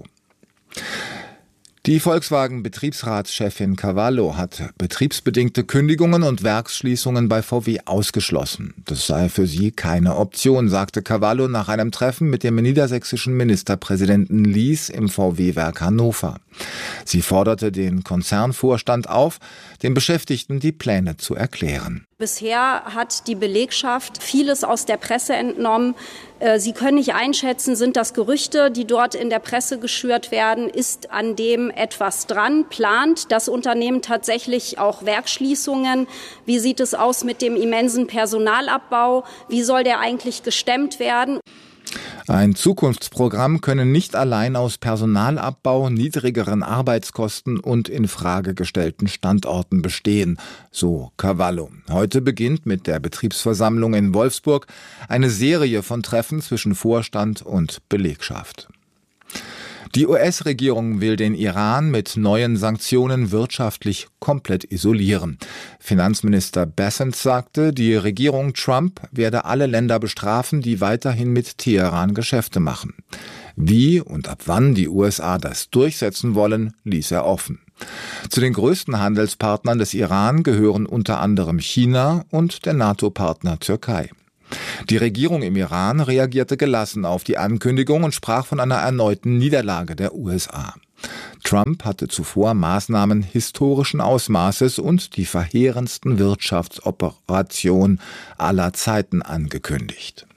Die Volkswagen-Betriebsratschefin Cavallo hat betriebsbedingte Kündigungen und Werksschließungen bei V W ausgeschlossen. Das sei für sie keine Option, sagte Cavallo nach einem Treffen mit dem niedersächsischen Ministerpräsidenten Lies im V W-Werk Hannover. Sie forderte den Konzernvorstand auf, den Beschäftigten die Pläne zu erklären. Bisher hat die Belegschaft vieles aus der Presse entnommen. Sie können nicht einschätzen, sind das Gerüchte, die dort in der Presse geschürt werden? Ist an dem etwas dran? Plant das Unternehmen tatsächlich auch Werksschließungen? Wie sieht es aus mit dem immensen Personalabbau? Wie soll der eigentlich gestemmt werden? Ein Zukunftsprogramm könne nicht allein aus Personalabbau, niedrigeren Arbeitskosten und in Frage gestellten Standorten bestehen, so Cavallo. Heute beginnt mit der Betriebsversammlung in Wolfsburg eine Serie von Treffen zwischen Vorstand und Belegschaft. Die U S-Regierung will den Iran mit neuen Sanktionen wirtschaftlich komplett isolieren. Finanzminister Bessent sagte, die Regierung Trump werde alle Länder bestrafen, die weiterhin mit Teheran Geschäfte machen. Wie und ab wann die U S A das durchsetzen wollen, ließ er offen. Zu den größten Handelspartnern des Iran gehören unter anderem China und der NATO-Partner Türkei. Die Regierung im Iran reagierte gelassen auf die Ankündigung und sprach von einer erneuten Niederlage der U S A. Trump hatte zuvor Maßnahmen historischen Ausmaßes und die verheerendsten Wirtschaftsoperation aller Zeiten angekündigt.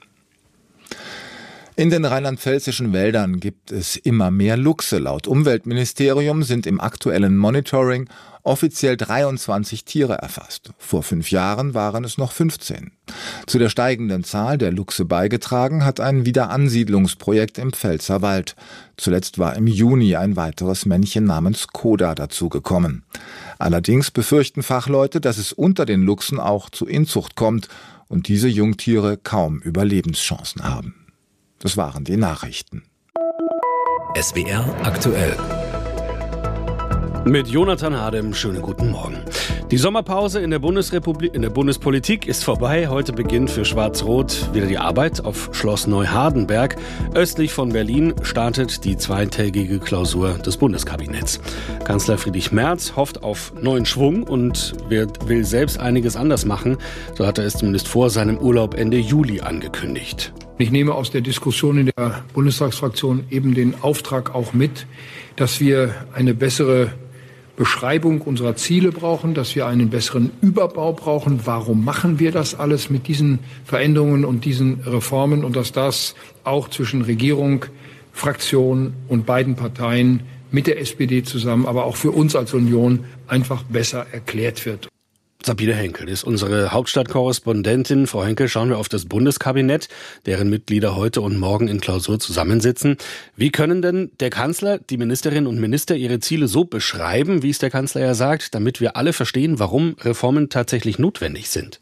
In den rheinland-pfälzischen Wäldern gibt es immer mehr Luchse. Laut Umweltministerium sind im aktuellen Monitoring offiziell dreiundzwanzig Tiere erfasst. Vor fünf Jahren waren es noch fünfzehn. Zu der steigenden Zahl der Luchse beigetragen hat ein Wiederansiedlungsprojekt im Pfälzerwald. Zuletzt war im Juni ein weiteres Männchen namens Koda dazugekommen. Allerdings befürchten Fachleute, dass es unter den Luchsen auch zu Inzucht kommt und diese Jungtiere kaum Überlebenschancen haben. Das waren die Nachrichten. S W R aktuell. Mit Jonathan Hadem, schönen guten Morgen. Die Sommerpause in der Bundesrepublik, in der Bundespolitik ist vorbei. Heute beginnt für Schwarz-Rot wieder die Arbeit auf Schloss Neuhardenberg. Östlich von Berlin startet die zweitägige Klausur des Bundeskabinetts. Kanzler Friedrich Merz hofft auf neuen Schwung und wird, will selbst einiges anders machen. So hat er es zumindest vor seinem Urlaub Ende Juli angekündigt. Ich nehme aus der Diskussion in der Bundestagsfraktion eben den Auftrag auch mit, dass wir eine bessere Beschreibung unserer Ziele brauchen, dass wir einen besseren Überbau brauchen. Warum machen wir das alles mit diesen Veränderungen und diesen Reformen? Und dass das auch zwischen Regierung, Fraktion und beiden Parteien mit der S P D zusammen, aber auch für uns als Union einfach besser erklärt wird. Sabine Henkel ist unsere Hauptstadtkorrespondentin. Frau Henkel, schauen wir auf das Bundeskabinett, deren Mitglieder heute und morgen in Klausur zusammensitzen. Wie können denn der Kanzler, die Ministerinnen und Minister ihre Ziele so beschreiben, wie es der Kanzler ja sagt, damit wir alle verstehen, warum Reformen tatsächlich notwendig sind?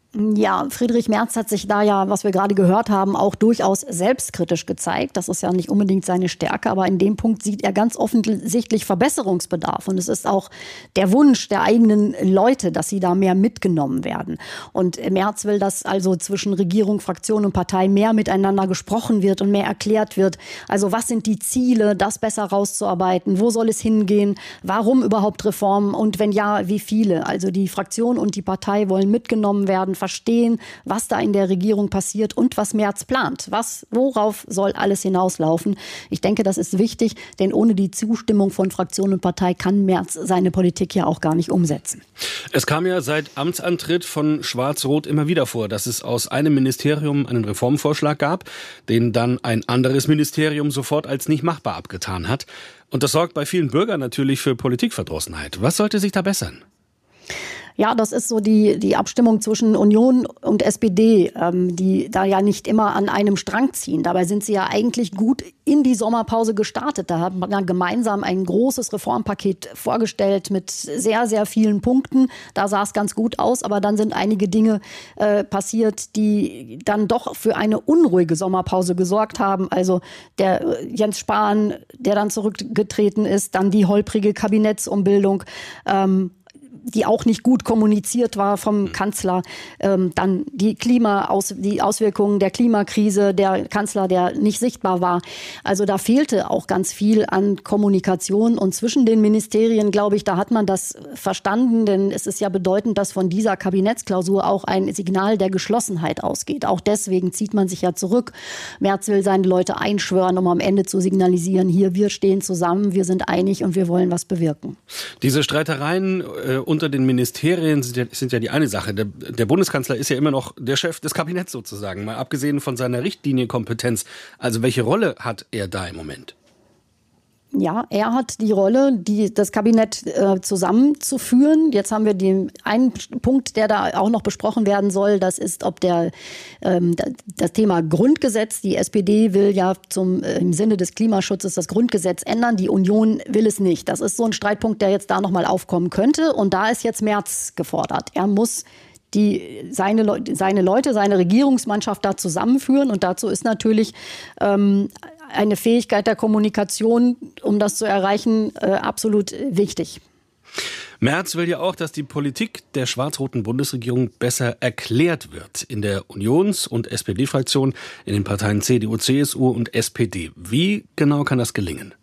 Ja, Friedrich Merz hat sich da ja, was wir gerade gehört haben, auch durchaus selbstkritisch gezeigt. Das ist ja nicht unbedingt seine Stärke, aber in dem Punkt sieht er ganz offensichtlich Verbesserungsbedarf. Und es ist auch der Wunsch der eigenen Leute, dass sie da mehr mitgenommen werden. Und Merz will, dass also zwischen Regierung, Fraktion und Partei mehr miteinander gesprochen wird und mehr erklärt wird. Also was sind die Ziele, das besser rauszuarbeiten? Wo soll es hingehen? Warum überhaupt Reformen? Und wenn ja, wie viele? Also die Fraktion und die Partei wollen mitgenommen werden, verstehen, was da in der Regierung passiert und was Merz plant. Was, worauf soll alles hinauslaufen? Ich denke, das ist wichtig, denn ohne die Zustimmung von Fraktion und Partei kann Merz seine Politik ja auch gar nicht umsetzen. Es kam ja seit Amtsantritt von Schwarz-Rot immer wieder vor, dass es aus einem Ministerium einen Reformvorschlag gab, den dann ein anderes Ministerium sofort als nicht machbar abgetan hat. Und das sorgt bei vielen Bürgern natürlich für Politikverdrossenheit. Was sollte sich da bessern? Ja, das ist so die, die Abstimmung zwischen Union und S P D, ähm, die da ja nicht immer an einem Strang ziehen. Dabei sind sie ja eigentlich gut in die Sommerpause gestartet. Da haben wir gemeinsam ein großes Reformpaket vorgestellt mit sehr, sehr vielen Punkten. Da sah es ganz gut aus, aber dann sind einige Dinge äh, passiert, die dann doch für eine unruhige Sommerpause gesorgt haben. Also der Jens Spahn, der dann zurückgetreten ist, dann die holprige Kabinettsumbildung, ähm, die auch nicht gut kommuniziert war vom Kanzler. Ähm, dann die Klima-Aus- die Auswirkungen der Klimakrise, der Kanzler, der nicht sichtbar war. Also da fehlte auch ganz viel an Kommunikation. Und zwischen den Ministerien, glaube ich, da hat man das verstanden. Denn es ist ja bedeutend, dass von dieser Kabinettsklausur auch ein Signal der Geschlossenheit ausgeht. Auch deswegen zieht man sich ja zurück. Merz will seine Leute einschwören, um am Ende zu signalisieren, hier, wir stehen zusammen, wir sind einig und wir wollen was bewirken. Diese Streitereien äh, unter den Ministerien sind ja, sind ja die eine Sache. Der, der Bundeskanzler ist ja immer noch der Chef des Kabinetts sozusagen, mal abgesehen von seiner Richtlinienkompetenz. Also welche Rolle hat er da im Moment? Ja, er hat die Rolle, die, das Kabinett äh, zusammenzuführen. Jetzt haben wir den einen Punkt, der da auch noch besprochen werden soll. Das ist, ob der ähm, das Thema Grundgesetz. Die S P D will ja zum äh, im Sinne des Klimaschutzes das Grundgesetz ändern. Die Union will es nicht. Das ist so ein Streitpunkt, der jetzt da noch mal aufkommen könnte. Und da ist jetzt Merz gefordert. Er muss die seine Leute, seine Leute, seine Regierungsmannschaft da zusammenführen. Und dazu ist natürlich ähm, eine Fähigkeit der Kommunikation, um das zu erreichen, äh, absolut wichtig. Merz will ja auch, dass die Politik der schwarz-roten Bundesregierung besser erklärt wird. In der Unions- und S P D-Fraktion, in den Parteien C D U, C S U und S P D. Wie genau kann das gelingen?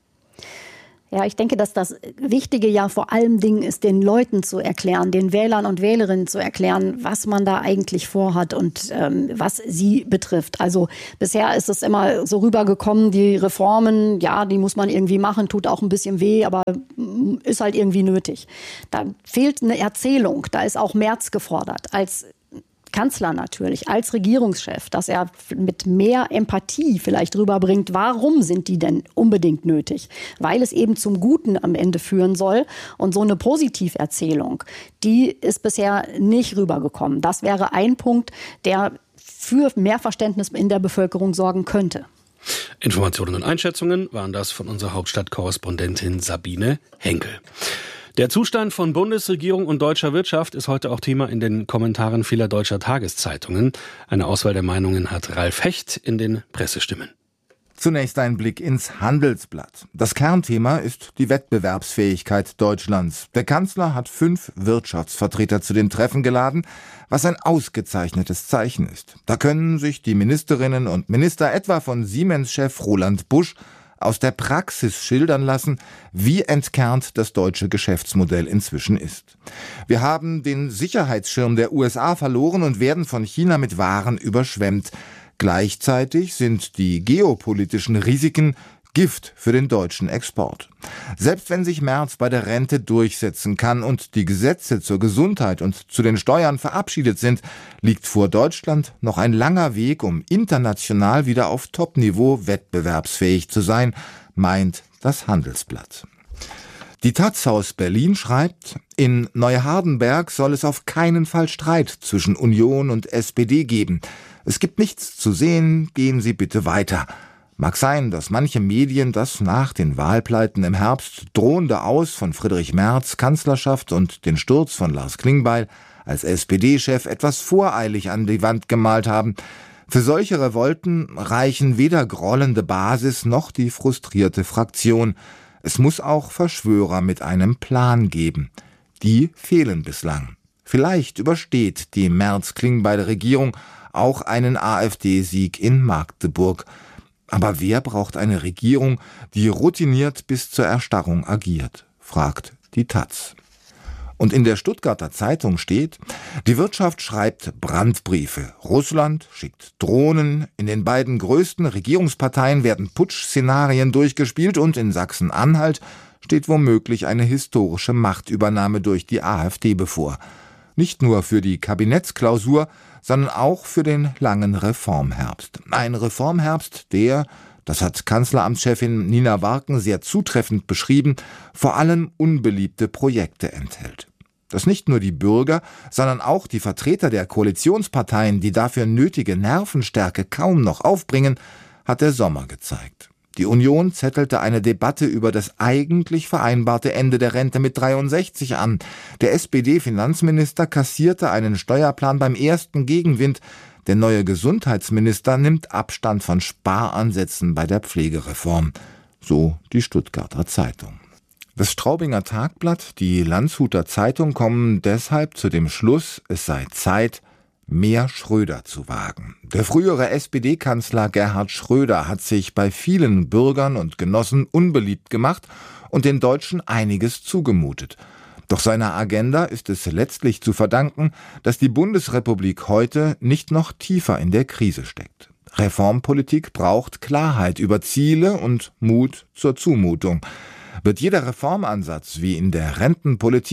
Ja, ich denke, dass das Wichtige ja vor allem Dingen ist, den Leuten zu erklären, den Wählern und Wählerinnen zu erklären, was man da eigentlich vorhat und ähm, was sie betrifft. Also bisher ist es immer so rübergekommen, die Reformen, ja, die muss man irgendwie machen, tut auch ein bisschen weh, aber ist halt irgendwie nötig. Da fehlt eine Erzählung, da ist auch Merz gefordert als Kanzler natürlich, als Regierungschef, dass er mit mehr Empathie vielleicht rüberbringt, warum sind die denn unbedingt nötig? Weil es eben zum Guten am Ende führen soll. Und so eine Positiverzählung, die ist bisher nicht rübergekommen. Das wäre ein Punkt, der für mehr Verständnis in der Bevölkerung sorgen könnte. Informationen und Einschätzungen waren das von unserer Hauptstadtkorrespondentin Sabine Henkel. Der Zustand von Bundesregierung und deutscher Wirtschaft ist heute auch Thema in den Kommentaren vieler deutscher Tageszeitungen. Eine Auswahl der Meinungen hat Ralf Hecht in den Pressestimmen. Zunächst ein Blick ins Handelsblatt. Das Kernthema ist die Wettbewerbsfähigkeit Deutschlands. Der Kanzler hat fünf Wirtschaftsvertreter zu dem Treffen geladen, was ein ausgezeichnetes Zeichen ist. Da können sich die Ministerinnen und Minister etwa von Siemens-Chef Roland Busch aus der Praxis schildern lassen, wie entkernt das deutsche Geschäftsmodell inzwischen ist. Wir haben den Sicherheitsschirm der U S A verloren und werden von China mit Waren überschwemmt. Gleichzeitig sind die geopolitischen Risiken Gift für den deutschen Export. Selbst wenn sich Merz bei der Rente durchsetzen kann und die Gesetze zur Gesundheit und zu den Steuern verabschiedet sind, liegt vor Deutschland noch ein langer Weg, um international wieder auf Top-Niveau wettbewerbsfähig zu sein, meint das Handelsblatt. Die Taz aus Berlin schreibt, in Neuhardenberg soll es auf keinen Fall Streit zwischen Union und S P D geben. Es gibt nichts zu sehen, gehen Sie bitte weiter. Mag sein, dass manche Medien das nach den Wahlpleiten im Herbst drohende Aus von Friedrich Merz Kanzlerschaft und den Sturz von Lars Klingbeil als S P D-Chef etwas voreilig an die Wand gemalt haben. Für solche Revolten reichen weder grollende Basis noch die frustrierte Fraktion. Es muss auch Verschwörer mit einem Plan geben. Die fehlen bislang. Vielleicht übersteht die Merz-Klingbeil-Regierung auch einen AfD-Sieg in Magdeburg. Aber wer braucht eine Regierung, die routiniert bis zur Erstarrung agiert, fragt die Taz. Und in der Stuttgarter Zeitung steht, die Wirtschaft schreibt Brandbriefe. Russland schickt Drohnen. In den beiden größten Regierungsparteien werden Putsch-Szenarien durchgespielt und in Sachsen-Anhalt steht womöglich eine historische Machtübernahme durch die AfD bevor. Nicht nur für die Kabinettsklausur, sondern auch für den langen Reformherbst. Ein Reformherbst, der, das hat Kanzleramtschefin Nina Warken sehr zutreffend beschrieben, vor allem unbeliebte Projekte enthält. Dass nicht nur die Bürger, sondern auch die Vertreter der Koalitionsparteien die dafür nötige Nervenstärke kaum noch aufbringen, hat der Sommer gezeigt. Die Union zettelte eine Debatte über das eigentlich vereinbarte Ende der Rente mit dreiundsechzig an. Der S P D-Finanzminister kassierte einen Steuerplan beim ersten Gegenwind. Der neue Gesundheitsminister nimmt Abstand von Sparansätzen bei der Pflegereform. So die Stuttgarter Zeitung. Das Straubinger Tagblatt, die Landshuter Zeitung kommen deshalb zu dem Schluss, es sei Zeit, mehr Schröder zu wagen. Der frühere S P D-Kanzler Gerhard Schröder hat sich bei vielen Bürgern und Genossen unbeliebt gemacht und den Deutschen einiges zugemutet. Doch seiner Agenda ist es letztlich zu verdanken, dass die Bundesrepublik heute nicht noch tiefer in der Krise steckt. Reformpolitik braucht Klarheit über Ziele und Mut zur Zumutung. Wird jeder Reformansatz wie in der Rentenpolitik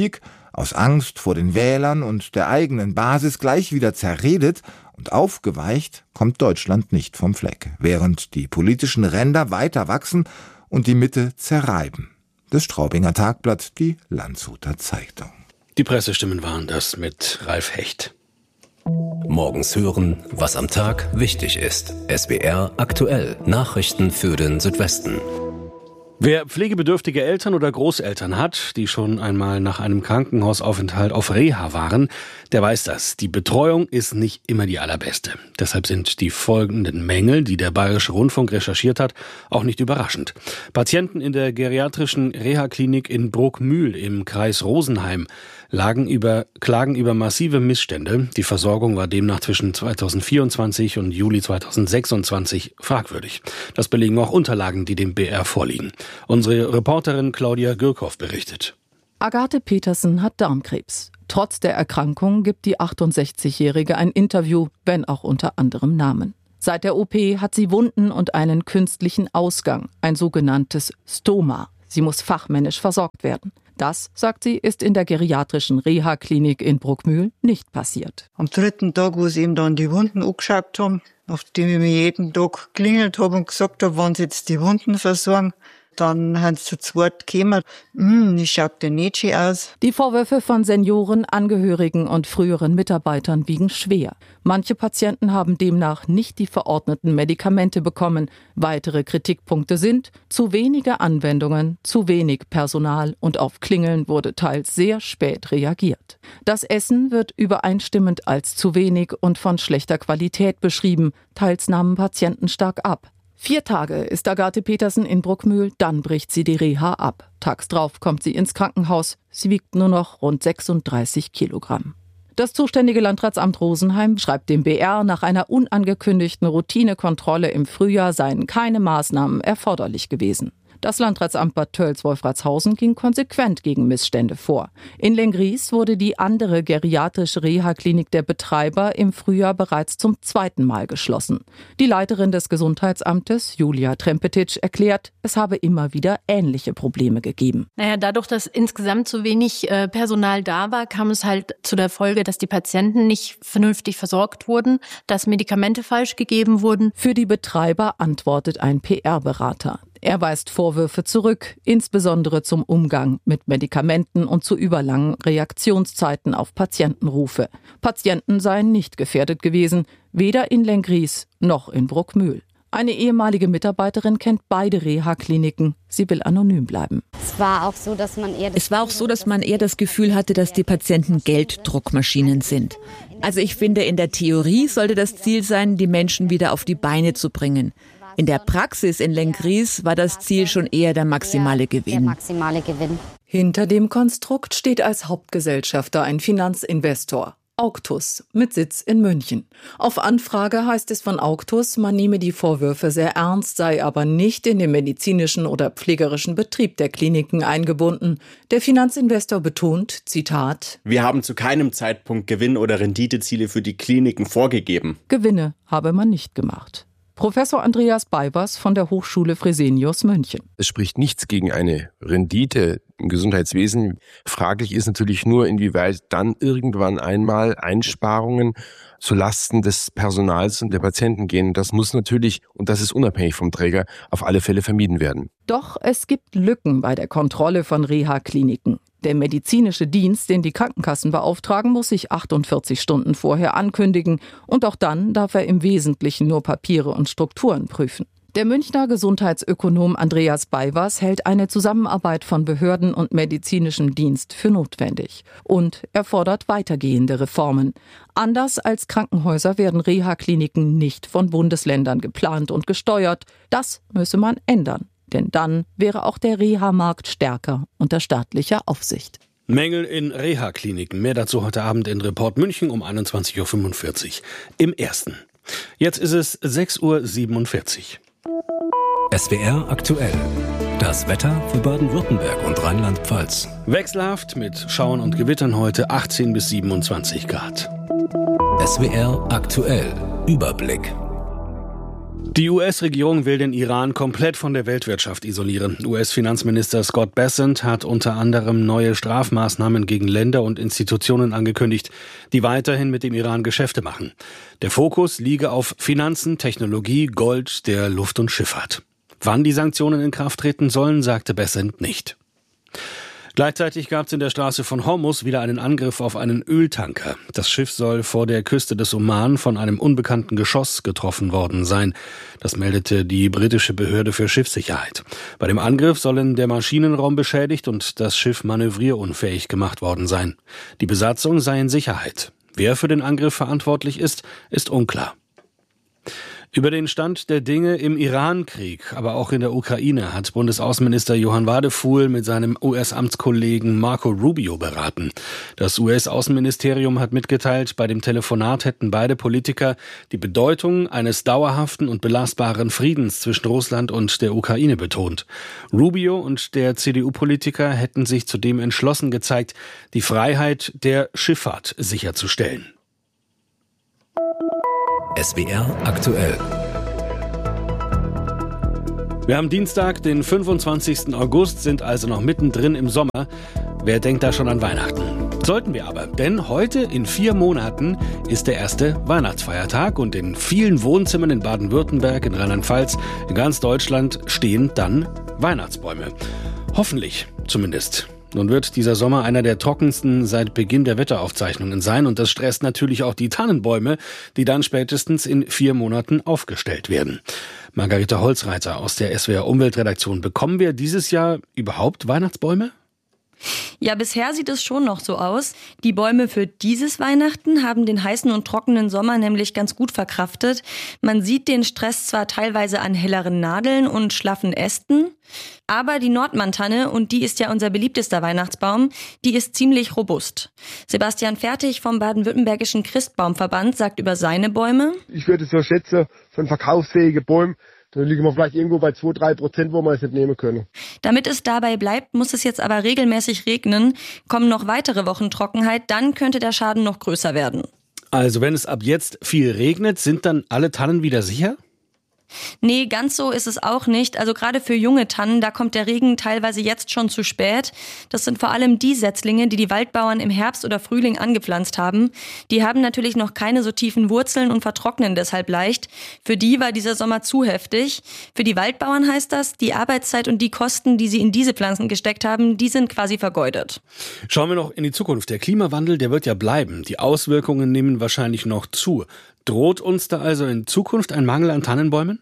aus Angst vor den Wählern und der eigenen Basis gleich wieder zerredet und aufgeweicht kommt Deutschland nicht vom Fleck, während die politischen Ränder weiter wachsen und die Mitte zerreiben. Das Straubinger Tagblatt, die Landshuter Zeitung. Die Pressestimmen waren das mit Ralf Hecht. Morgens hören, was am Tag wichtig ist. S W R aktuell. Nachrichten für den Südwesten. Wer pflegebedürftige Eltern oder Großeltern hat, die schon einmal nach einem Krankenhausaufenthalt auf Reha waren, der weiß das. Die Betreuung ist nicht immer die allerbeste. Deshalb sind die folgenden Mängel, die der Bayerische Rundfunk recherchiert hat, auch nicht überraschend. Patienten in der geriatrischen Reha-Klinik in Bruckmühl im Kreis Rosenheim lagen über, klagen über massive Missstände. Die Versorgung war demnach zwischen zweitausendvierundzwanzig und Juli zweitausendsechsundzwanzig fragwürdig. Das belegen auch Unterlagen, die dem B R vorliegen. Unsere Reporterin Claudia Gürkhoff berichtet. Agathe Petersen hat Darmkrebs. Trotz der Erkrankung gibt die achtundsechzigjährige ein Interview, wenn auch unter anderem Namen. Seit der O P hat sie Wunden und einen künstlichen Ausgang, ein sogenanntes Stoma. Sie muss fachmännisch versorgt werden. Das, sagt sie, ist in der geriatrischen Reha-Klinik in Bruckmühl nicht passiert. Am dritten Tag, wo sie ihm dann die Wunden angeschaut haben, nachdem ich mir jeden Tag geklingelt habe und gesagt habe, wann sie jetzt die Wunden versorgen, dann haben sie zu zweit gekommen. Hm, ich schaut denn nicht schön aus. Die Vorwürfe von Senioren, Angehörigen und früheren Mitarbeitern wiegen schwer. Manche Patienten haben demnach nicht die verordneten Medikamente bekommen. Weitere Kritikpunkte sind zu wenige Anwendungen, zu wenig Personal und auf Klingeln wurde teils sehr spät reagiert. Das Essen wird übereinstimmend als zu wenig und von schlechter Qualität beschrieben. Teils nahmen Patienten stark ab. Vier Tage ist Agathe Petersen in Bruckmühl, dann bricht sie die Reha ab. Tags drauf kommt sie ins Krankenhaus. Sie wiegt nur noch rund sechsunddreißig Kilogramm. Das zuständige Landratsamt Rosenheim schreibt dem B R, nach einer unangekündigten Routinekontrolle im Frühjahr seien keine Maßnahmen erforderlich gewesen. Das Landratsamt Bad Tölz-Wolfratshausen ging konsequent gegen Missstände vor. In Lenggries wurde die andere geriatrische Reha-Klinik der Betreiber im Frühjahr bereits zum zweiten Mal geschlossen. Die Leiterin des Gesundheitsamtes, Julia Trempetic, erklärt, es habe immer wieder ähnliche Probleme gegeben. Naja, dadurch, dass insgesamt zu wenig äh, Personal da war, kam es halt zu der Folge, dass die Patienten nicht vernünftig versorgt wurden, dass Medikamente falsch gegeben wurden. Für die Betreiber antwortet ein P R-Berater. Er weist Vorwürfe zurück, insbesondere zum Umgang mit Medikamenten und zu überlangen Reaktionszeiten auf Patientenrufe. Patienten seien nicht gefährdet gewesen, weder in Lenggries noch in Bruckmühl. Eine ehemalige Mitarbeiterin kennt beide Reha-Kliniken. Sie will anonym bleiben. Es war auch so, dass man eher das, es war auch so, dass man eher das Gefühl hatte, dass die Patienten Gelddruckmaschinen sind. Also ich finde, in der Theorie sollte das Ziel sein, die Menschen wieder auf die Beine zu bringen. In der Praxis in Lenggries war das Ziel schon eher der maximale Gewinn. Der maximale Gewinn. Hinter dem Konstrukt steht als Hauptgesellschafter ein Finanzinvestor, Auktus, mit Sitz in München. Auf Anfrage heißt es von Auktus, man nehme die Vorwürfe sehr ernst, sei aber nicht in den medizinischen oder pflegerischen Betrieb der Kliniken eingebunden. Der Finanzinvestor betont, Zitat: Wir haben zu keinem Zeitpunkt Gewinn- oder Renditeziele für die Kliniken vorgegeben. Gewinne habe man nicht gemacht. Professor Andreas Beibers von der Hochschule Fresenius München. Es spricht nichts gegen eine Rendite im Gesundheitswesen. Fraglich ist natürlich nur, inwieweit dann irgendwann einmal Einsparungen zulasten des Personals und der Patienten gehen. Das muss natürlich, und das ist unabhängig vom Träger, auf alle Fälle vermieden werden. Doch es gibt Lücken bei der Kontrolle von Reha-Kliniken. Der medizinische Dienst, den die Krankenkassen beauftragen, muss sich achtundvierzig Stunden vorher ankündigen. Und auch dann darf er im Wesentlichen nur Papiere und Strukturen prüfen. Der Münchner Gesundheitsökonom Andreas Beibers hält eine Zusammenarbeit von Behörden und medizinischem Dienst für notwendig. Und er fordert weitergehende Reformen. Anders als Krankenhäuser werden Reha-Kliniken nicht von Bundesländern geplant und gesteuert. Das müsse man ändern. Denn dann wäre auch der Reha-Markt stärker unter staatlicher Aufsicht. Mängel in Reha-Kliniken. Mehr dazu heute Abend in Report München um einundzwanzig Uhr fünfundvierzig. Im Ersten. Jetzt ist es sechs Uhr siebenundvierzig. S W R aktuell. Das Wetter für Baden-Württemberg und Rheinland-Pfalz. Wechselhaft mit Schauern und Gewittern heute achtzehn bis siebenundzwanzig Grad. S W R aktuell. Überblick. Die U S-Regierung will den Iran komplett von der Weltwirtschaft isolieren. U S-Finanzminister Scott Bessent hat unter anderem neue Strafmaßnahmen gegen Länder und Institutionen angekündigt, die weiterhin mit dem Iran Geschäfte machen. Der Fokus liege auf Finanzen, Technologie, Gold, der Luft- und Schifffahrt. Wann die Sanktionen in Kraft treten sollen, sagte Bessent nicht. Gleichzeitig gab es in der Straße von Hormuz wieder einen Angriff auf einen Öltanker. Das Schiff soll vor der Küste des Oman von einem unbekannten Geschoss getroffen worden sein. Das meldete die britische Behörde für Schiffssicherheit. Bei dem Angriff sollen der Maschinenraum beschädigt und das Schiff manövrierunfähig gemacht worden sein. Die Besatzung sei in Sicherheit. Wer für den Angriff verantwortlich ist, ist unklar. Über den Stand der Dinge im Iran-Krieg, aber auch in der Ukraine hat Bundesaußenminister Johann Wadefuhl mit seinem U S-Amtskollegen Marco Rubio beraten. Das U S-Außenministerium hat mitgeteilt, bei dem Telefonat hätten beide Politiker die Bedeutung eines dauerhaften und belastbaren Friedens zwischen Russland und der Ukraine betont. Rubio und der C D U-Politiker hätten sich zudem entschlossen gezeigt, die Freiheit der Schifffahrt sicherzustellen. S W R aktuell. Wir haben Dienstag, den fünfundzwanzigsten August, sind also noch mittendrin im Sommer. Wer denkt da schon an Weihnachten? Sollten wir aber, denn heute in vier Monaten ist der erste Weihnachtsfeiertag und in vielen Wohnzimmern in Baden-Württemberg, in Rheinland-Pfalz, in ganz Deutschland stehen dann Weihnachtsbäume. Hoffentlich zumindest. Nun wird dieser Sommer einer der trockensten seit Beginn der Wetteraufzeichnungen sein und das stresst natürlich auch die Tannenbäume, die dann spätestens in vier Monaten aufgestellt werden. Margarete Holzreiter aus der S W R Umweltredaktion. Bekommen wir dieses Jahr überhaupt Weihnachtsbäume? Ja, bisher sieht es schon noch so aus. Die Bäume für dieses Weihnachten haben den heißen und trockenen Sommer nämlich ganz gut verkraftet. Man sieht den Stress zwar teilweise an helleren Nadeln und schlaffen Ästen, aber die Nordmann-Tanne, und die ist ja unser beliebtester Weihnachtsbaum, die ist ziemlich robust. Sebastian Fertig vom Baden-Württembergischen Christbaumverband sagt über seine Bäume: Ich würde so schätzen, von verkaufsfähigen Bäumen, da liegen wir vielleicht irgendwo bei zwei bis drei Prozent, wo man es nicht nehmen können. Damit es dabei bleibt, muss es jetzt aber regelmäßig regnen. Kommen noch weitere Wochen Trockenheit, dann könnte der Schaden noch größer werden. Also wenn es ab jetzt viel regnet, sind dann alle Tannen wieder sicher? Nee, ganz so ist es auch nicht. Also gerade für junge Tannen, da kommt der Regen teilweise jetzt schon zu spät. Das sind vor allem die Setzlinge, die die Waldbauern im Herbst oder Frühling angepflanzt haben. Die haben natürlich noch keine so tiefen Wurzeln und vertrocknen deshalb leicht. Für die war dieser Sommer zu heftig. Für die Waldbauern heißt das, die Arbeitszeit und die Kosten, die sie in diese Pflanzen gesteckt haben, die sind quasi vergeudet. Schauen wir noch in die Zukunft. Der Klimawandel, der wird ja bleiben. Die Auswirkungen nehmen wahrscheinlich noch zu. Droht uns da also in Zukunft ein Mangel an Tannenbäumen?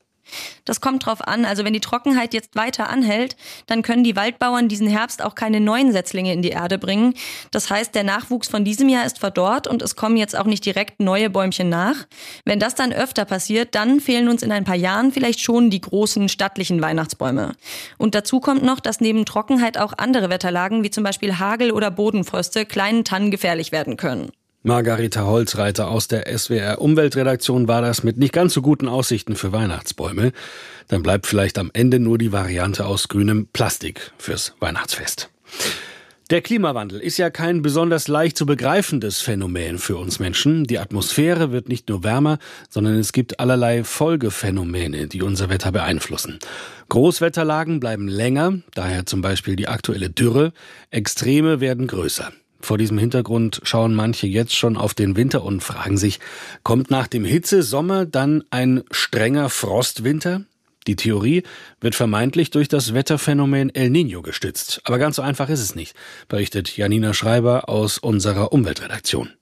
Das kommt drauf an. Also wenn die Trockenheit jetzt weiter anhält, dann können die Waldbauern diesen Herbst auch keine neuen Setzlinge in die Erde bringen. Das heißt, der Nachwuchs von diesem Jahr ist verdorrt und es kommen jetzt auch nicht direkt neue Bäumchen nach. Wenn das dann öfter passiert, dann fehlen uns in ein paar Jahren vielleicht schon die großen stattlichen Weihnachtsbäume. Und dazu kommt noch, dass neben Trockenheit auch andere Wetterlagen, wie zum Beispiel Hagel oder Bodenfröste, kleinen Tannen gefährlich werden können. Margarete Holzreiter aus der S W R Umweltredaktion war das mit nicht ganz so guten Aussichten für Weihnachtsbäume. Dann bleibt vielleicht am Ende nur die Variante aus grünem Plastik fürs Weihnachtsfest. Der Klimawandel ist ja kein besonders leicht zu begreifendes Phänomen für uns Menschen. Die Atmosphäre wird nicht nur wärmer, sondern es gibt allerlei Folgephänomene, die unser Wetter beeinflussen. Großwetterlagen bleiben länger, daher zum Beispiel die aktuelle Dürre. Extreme werden größer. Vor diesem Hintergrund schauen manche jetzt schon auf den Winter und fragen sich, kommt nach dem Hitzesommer dann ein strenger Frostwinter? Die Theorie wird vermeintlich durch das Wetterphänomen El Niño gestützt. Aber ganz so einfach ist es nicht, berichtet Janina Schreiber aus unserer Umweltredaktion.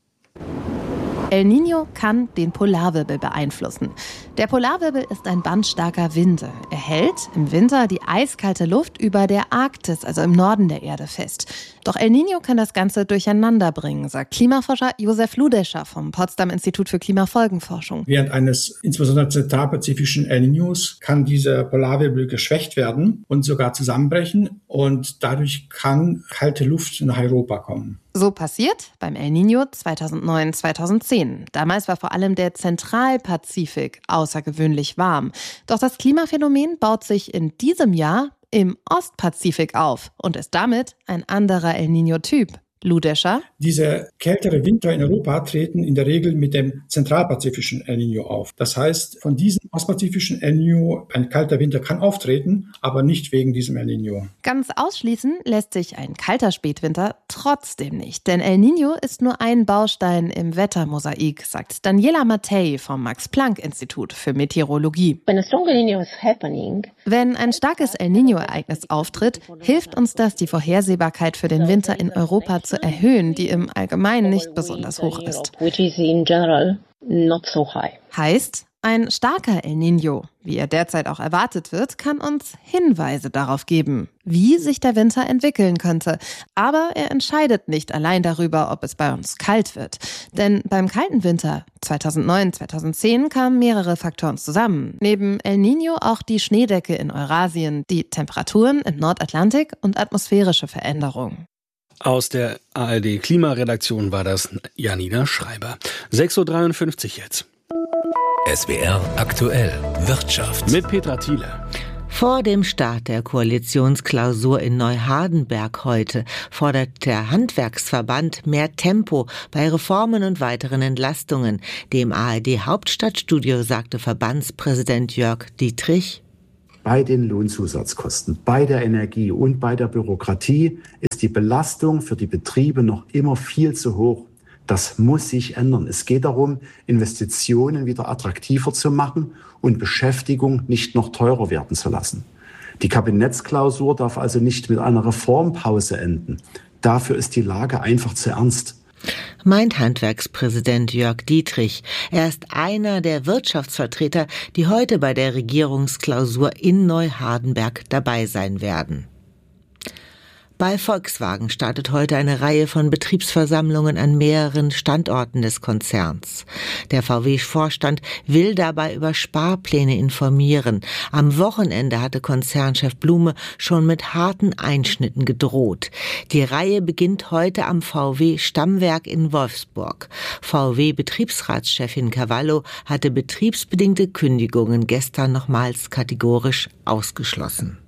El Niño kann den Polarwirbel beeinflussen. Der Polarwirbel ist ein bandstarker Wind. Er hält im Winter die eiskalte Luft über der Arktis, also im Norden der Erde, fest. Doch El Niño kann das Ganze durcheinander bringen, sagt Klimaforscher Josef Ludescher vom Potsdam Institut für Klimafolgenforschung. Während eines insbesondere zentralpazifischen El Niños kann dieser Polarwirbel geschwächt werden und sogar zusammenbrechen und dadurch kann kalte Luft nach Europa kommen. So passiert beim El Niño zweitausendneun zweitausendzehn. Damals war vor allem der Zentralpazifik außergewöhnlich warm. Doch das Klimaphänomen baut sich in diesem Jahr im Ostpazifik auf und ist damit ein anderer El Niño-Typ. Ludescher. Diese kältere Winter in Europa treten in der Regel mit dem zentralpazifischen El Niño auf. Das heißt, von diesem ostpazifischen El Niño, ein kalter Winter kann auftreten, aber nicht wegen diesem El Niño. Ganz ausschließen lässt sich ein kalter Spätwinter trotzdem nicht. Denn El Niño ist nur ein Baustein im Wettermosaik, sagt Daniela Mattei vom Max-Planck-Institut für Meteorologie. Wenn ein starkes El Niño-Ereignis auftritt, hilft uns das, die Vorhersehbarkeit für den Winter in Europa zu erhöhen, die im Allgemeinen nicht besonders hoch ist. Heißt, ein starker El Niño, wie er derzeit auch erwartet wird, kann uns Hinweise darauf geben, wie sich der Winter entwickeln könnte. Aber er entscheidet nicht allein darüber, ob es bei uns kalt wird. Denn beim kalten Winter zweitausendneun, zweitausendzehn kamen mehrere Faktoren zusammen. Neben El Niño auch die Schneedecke in Eurasien, die Temperaturen im Nordatlantik und atmosphärische Veränderungen. Aus der A R D-Klimaredaktion war das Janina Schreiber. sechs Uhr dreiundfünfzig jetzt. S W R aktuell Wirtschaft mit Petra Thiele. Vor dem Start der Koalitionsklausur in Neuhardenberg heute fordert der Handwerksverband mehr Tempo bei Reformen und weiteren Entlastungen. Dem A R D-Hauptstadtstudio sagte Verbandspräsident Jörg Dietrich: Bei den Lohnzusatzkosten, bei der Energie und bei der Bürokratie ist die Belastung für die Betriebe noch immer viel zu hoch. Das muss sich ändern. Es geht darum, Investitionen wieder attraktiver zu machen und Beschäftigung nicht noch teurer werden zu lassen. Die Kabinettsklausur darf also nicht mit einer Reformpause enden. Dafür ist die Lage einfach zu ernst. Meint Handwerkspräsident Jörg Dietrich. Er ist einer der Wirtschaftsvertreter, die heute bei der Regierungsklausur in Neuhardenberg dabei sein werden. Bei Volkswagen startet heute eine Reihe von Betriebsversammlungen an mehreren Standorten des Konzerns. Der V W-Vorstand will dabei über Sparpläne informieren. Am Wochenende hatte Konzernchef Blume schon mit harten Einschnitten gedroht. Die Reihe beginnt heute am V W-Stammwerk in Wolfsburg. V W-Betriebsratschefin Cavallo hatte betriebsbedingte Kündigungen gestern nochmals kategorisch ausgeschlossen.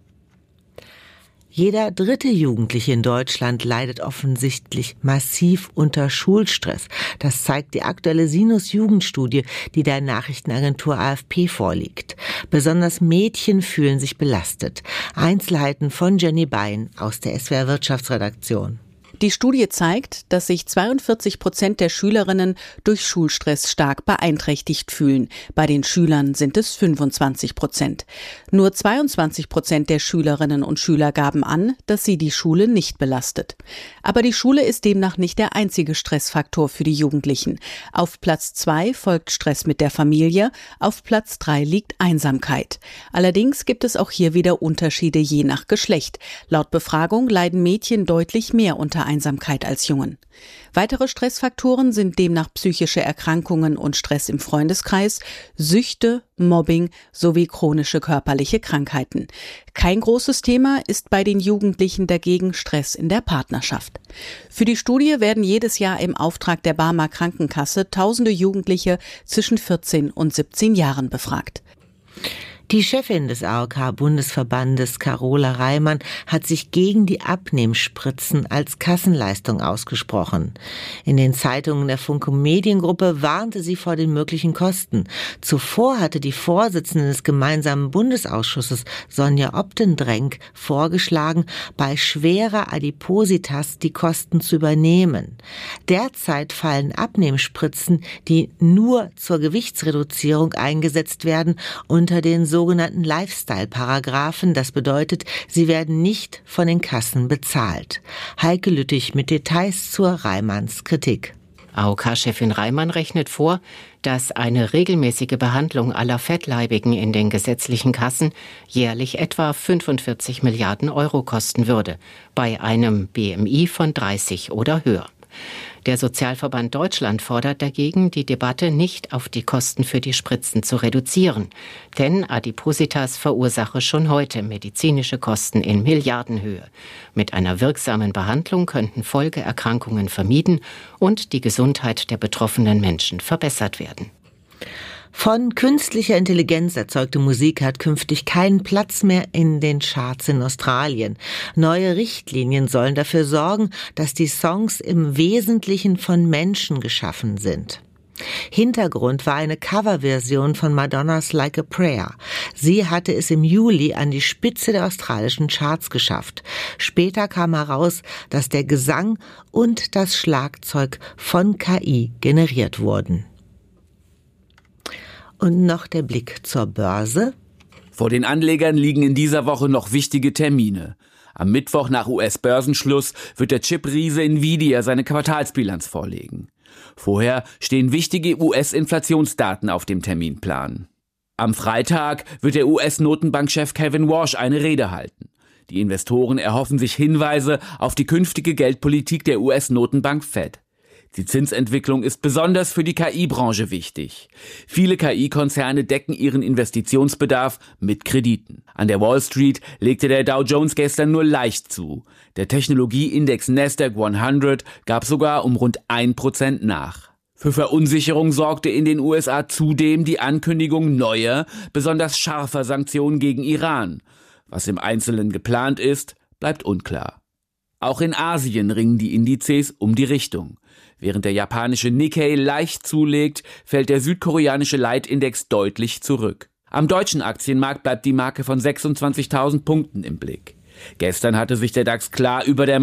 Jeder dritte Jugendliche in Deutschland leidet offensichtlich massiv unter Schulstress. Das zeigt die aktuelle Sinus-Jugendstudie, die der Nachrichtenagentur A F P vorliegt. Besonders Mädchen fühlen sich belastet. Einzelheiten von Jenny Bein aus der S W R Wirtschaftsredaktion. Die Studie zeigt, dass sich zweiundvierzig Prozent der Schülerinnen durch Schulstress stark beeinträchtigt fühlen. Bei den Schülern sind es fünfundzwanzig Prozent. Nur zweiundzwanzig Prozent der Schülerinnen und Schüler gaben an, dass sie die Schule nicht belastet. Aber die Schule ist demnach nicht der einzige Stressfaktor für die Jugendlichen. Auf Platz zwei folgt Stress mit der Familie, auf Platz drei liegt Einsamkeit. Allerdings gibt es auch hier wieder Unterschiede je nach Geschlecht. Laut Befragung leiden Mädchen deutlich mehr unter Einsamkeit als Jungen. Weitere Stressfaktoren sind demnach psychische Erkrankungen und Stress im Freundeskreis, Süchte, Mobbing sowie chronische körperliche Krankheiten. Kein großes Thema ist bei den Jugendlichen dagegen Stress in der Partnerschaft. Für die Studie werden jedes Jahr im Auftrag der Barmer Krankenkasse tausende Jugendliche zwischen vierzehn und siebzehn Jahren befragt. Die Chefin des A O K-Bundesverbandes, Carola Reimann, hat sich gegen die Abnehmspritzen als Kassenleistung ausgesprochen. In den Zeitungen der Funke Mediengruppe warnte sie vor den möglichen Kosten. Zuvor hatte die Vorsitzende des gemeinsamen Bundesausschusses, Sonja Optendrenk, vorgeschlagen, bei schwerer Adipositas die Kosten zu übernehmen. Derzeit fallen Abnehmspritzen, die nur zur Gewichtsreduzierung eingesetzt werden, unter den sogenannten Lifestyle-Paragraphen. Das bedeutet, sie werden nicht von den Kassen bezahlt. Heike Lüttich mit Details zur Reimanns Kritik. A O K-Chefin Reimann rechnet vor, dass eine regelmäßige Behandlung aller Fettleibigen in den gesetzlichen Kassen jährlich etwa fünfundvierzig Milliarden Euro kosten würde, bei einem B M I von dreißig oder höher. Der Sozialverband Deutschland fordert dagegen, die Debatte nicht auf die Kosten für die Spritzen zu reduzieren. Denn Adipositas verursache schon heute medizinische Kosten in Milliardenhöhe. Mit einer wirksamen Behandlung könnten Folgeerkrankungen vermieden und die Gesundheit der betroffenen Menschen verbessert werden. Von künstlicher Intelligenz erzeugte Musik hat künftig keinen Platz mehr in den Charts in Australien. Neue Richtlinien sollen dafür sorgen, dass die Songs im Wesentlichen von Menschen geschaffen sind. Hintergrund war eine Coverversion von Madonnas Like a Prayer. Sie hatte es im Juli an die Spitze der australischen Charts geschafft. Später kam heraus, dass der Gesang und das Schlagzeug von K I generiert wurden. Und noch der Blick zur Börse. Vor den Anlegern liegen in dieser Woche noch wichtige Termine. Am Mittwoch nach U S-Börsenschluss wird der Chip-Riese Nvidia seine Quartalsbilanz vorlegen. Vorher stehen wichtige U S-Inflationsdaten auf dem Terminplan. Am Freitag wird der U S-Notenbankchef Kevin Warsh eine Rede halten. Die Investoren erhoffen sich Hinweise auf die künftige Geldpolitik der U S-Notenbank Fed. Die Zinsentwicklung ist besonders für die K I-Branche wichtig. Viele K I-Konzerne decken ihren Investitionsbedarf mit Krediten. An der Wall Street legte der Dow Jones gestern nur leicht zu. Der Technologieindex Nasdaq hundert gab sogar um rund ein Prozent nach. Für Verunsicherung sorgte in den U S A zudem die Ankündigung neuer, besonders scharfer Sanktionen gegen Iran. Was im Einzelnen geplant ist, bleibt unklar. Auch in Asien ringen die Indizes um die Richtung. Während der japanische Nikkei leicht zulegt, fällt der südkoreanische Leitindex deutlich zurück. Am deutschen Aktienmarkt bleibt die Marke von sechsundzwanzigtausend Punkten im Blick. Gestern hatte sich der DAX klar über der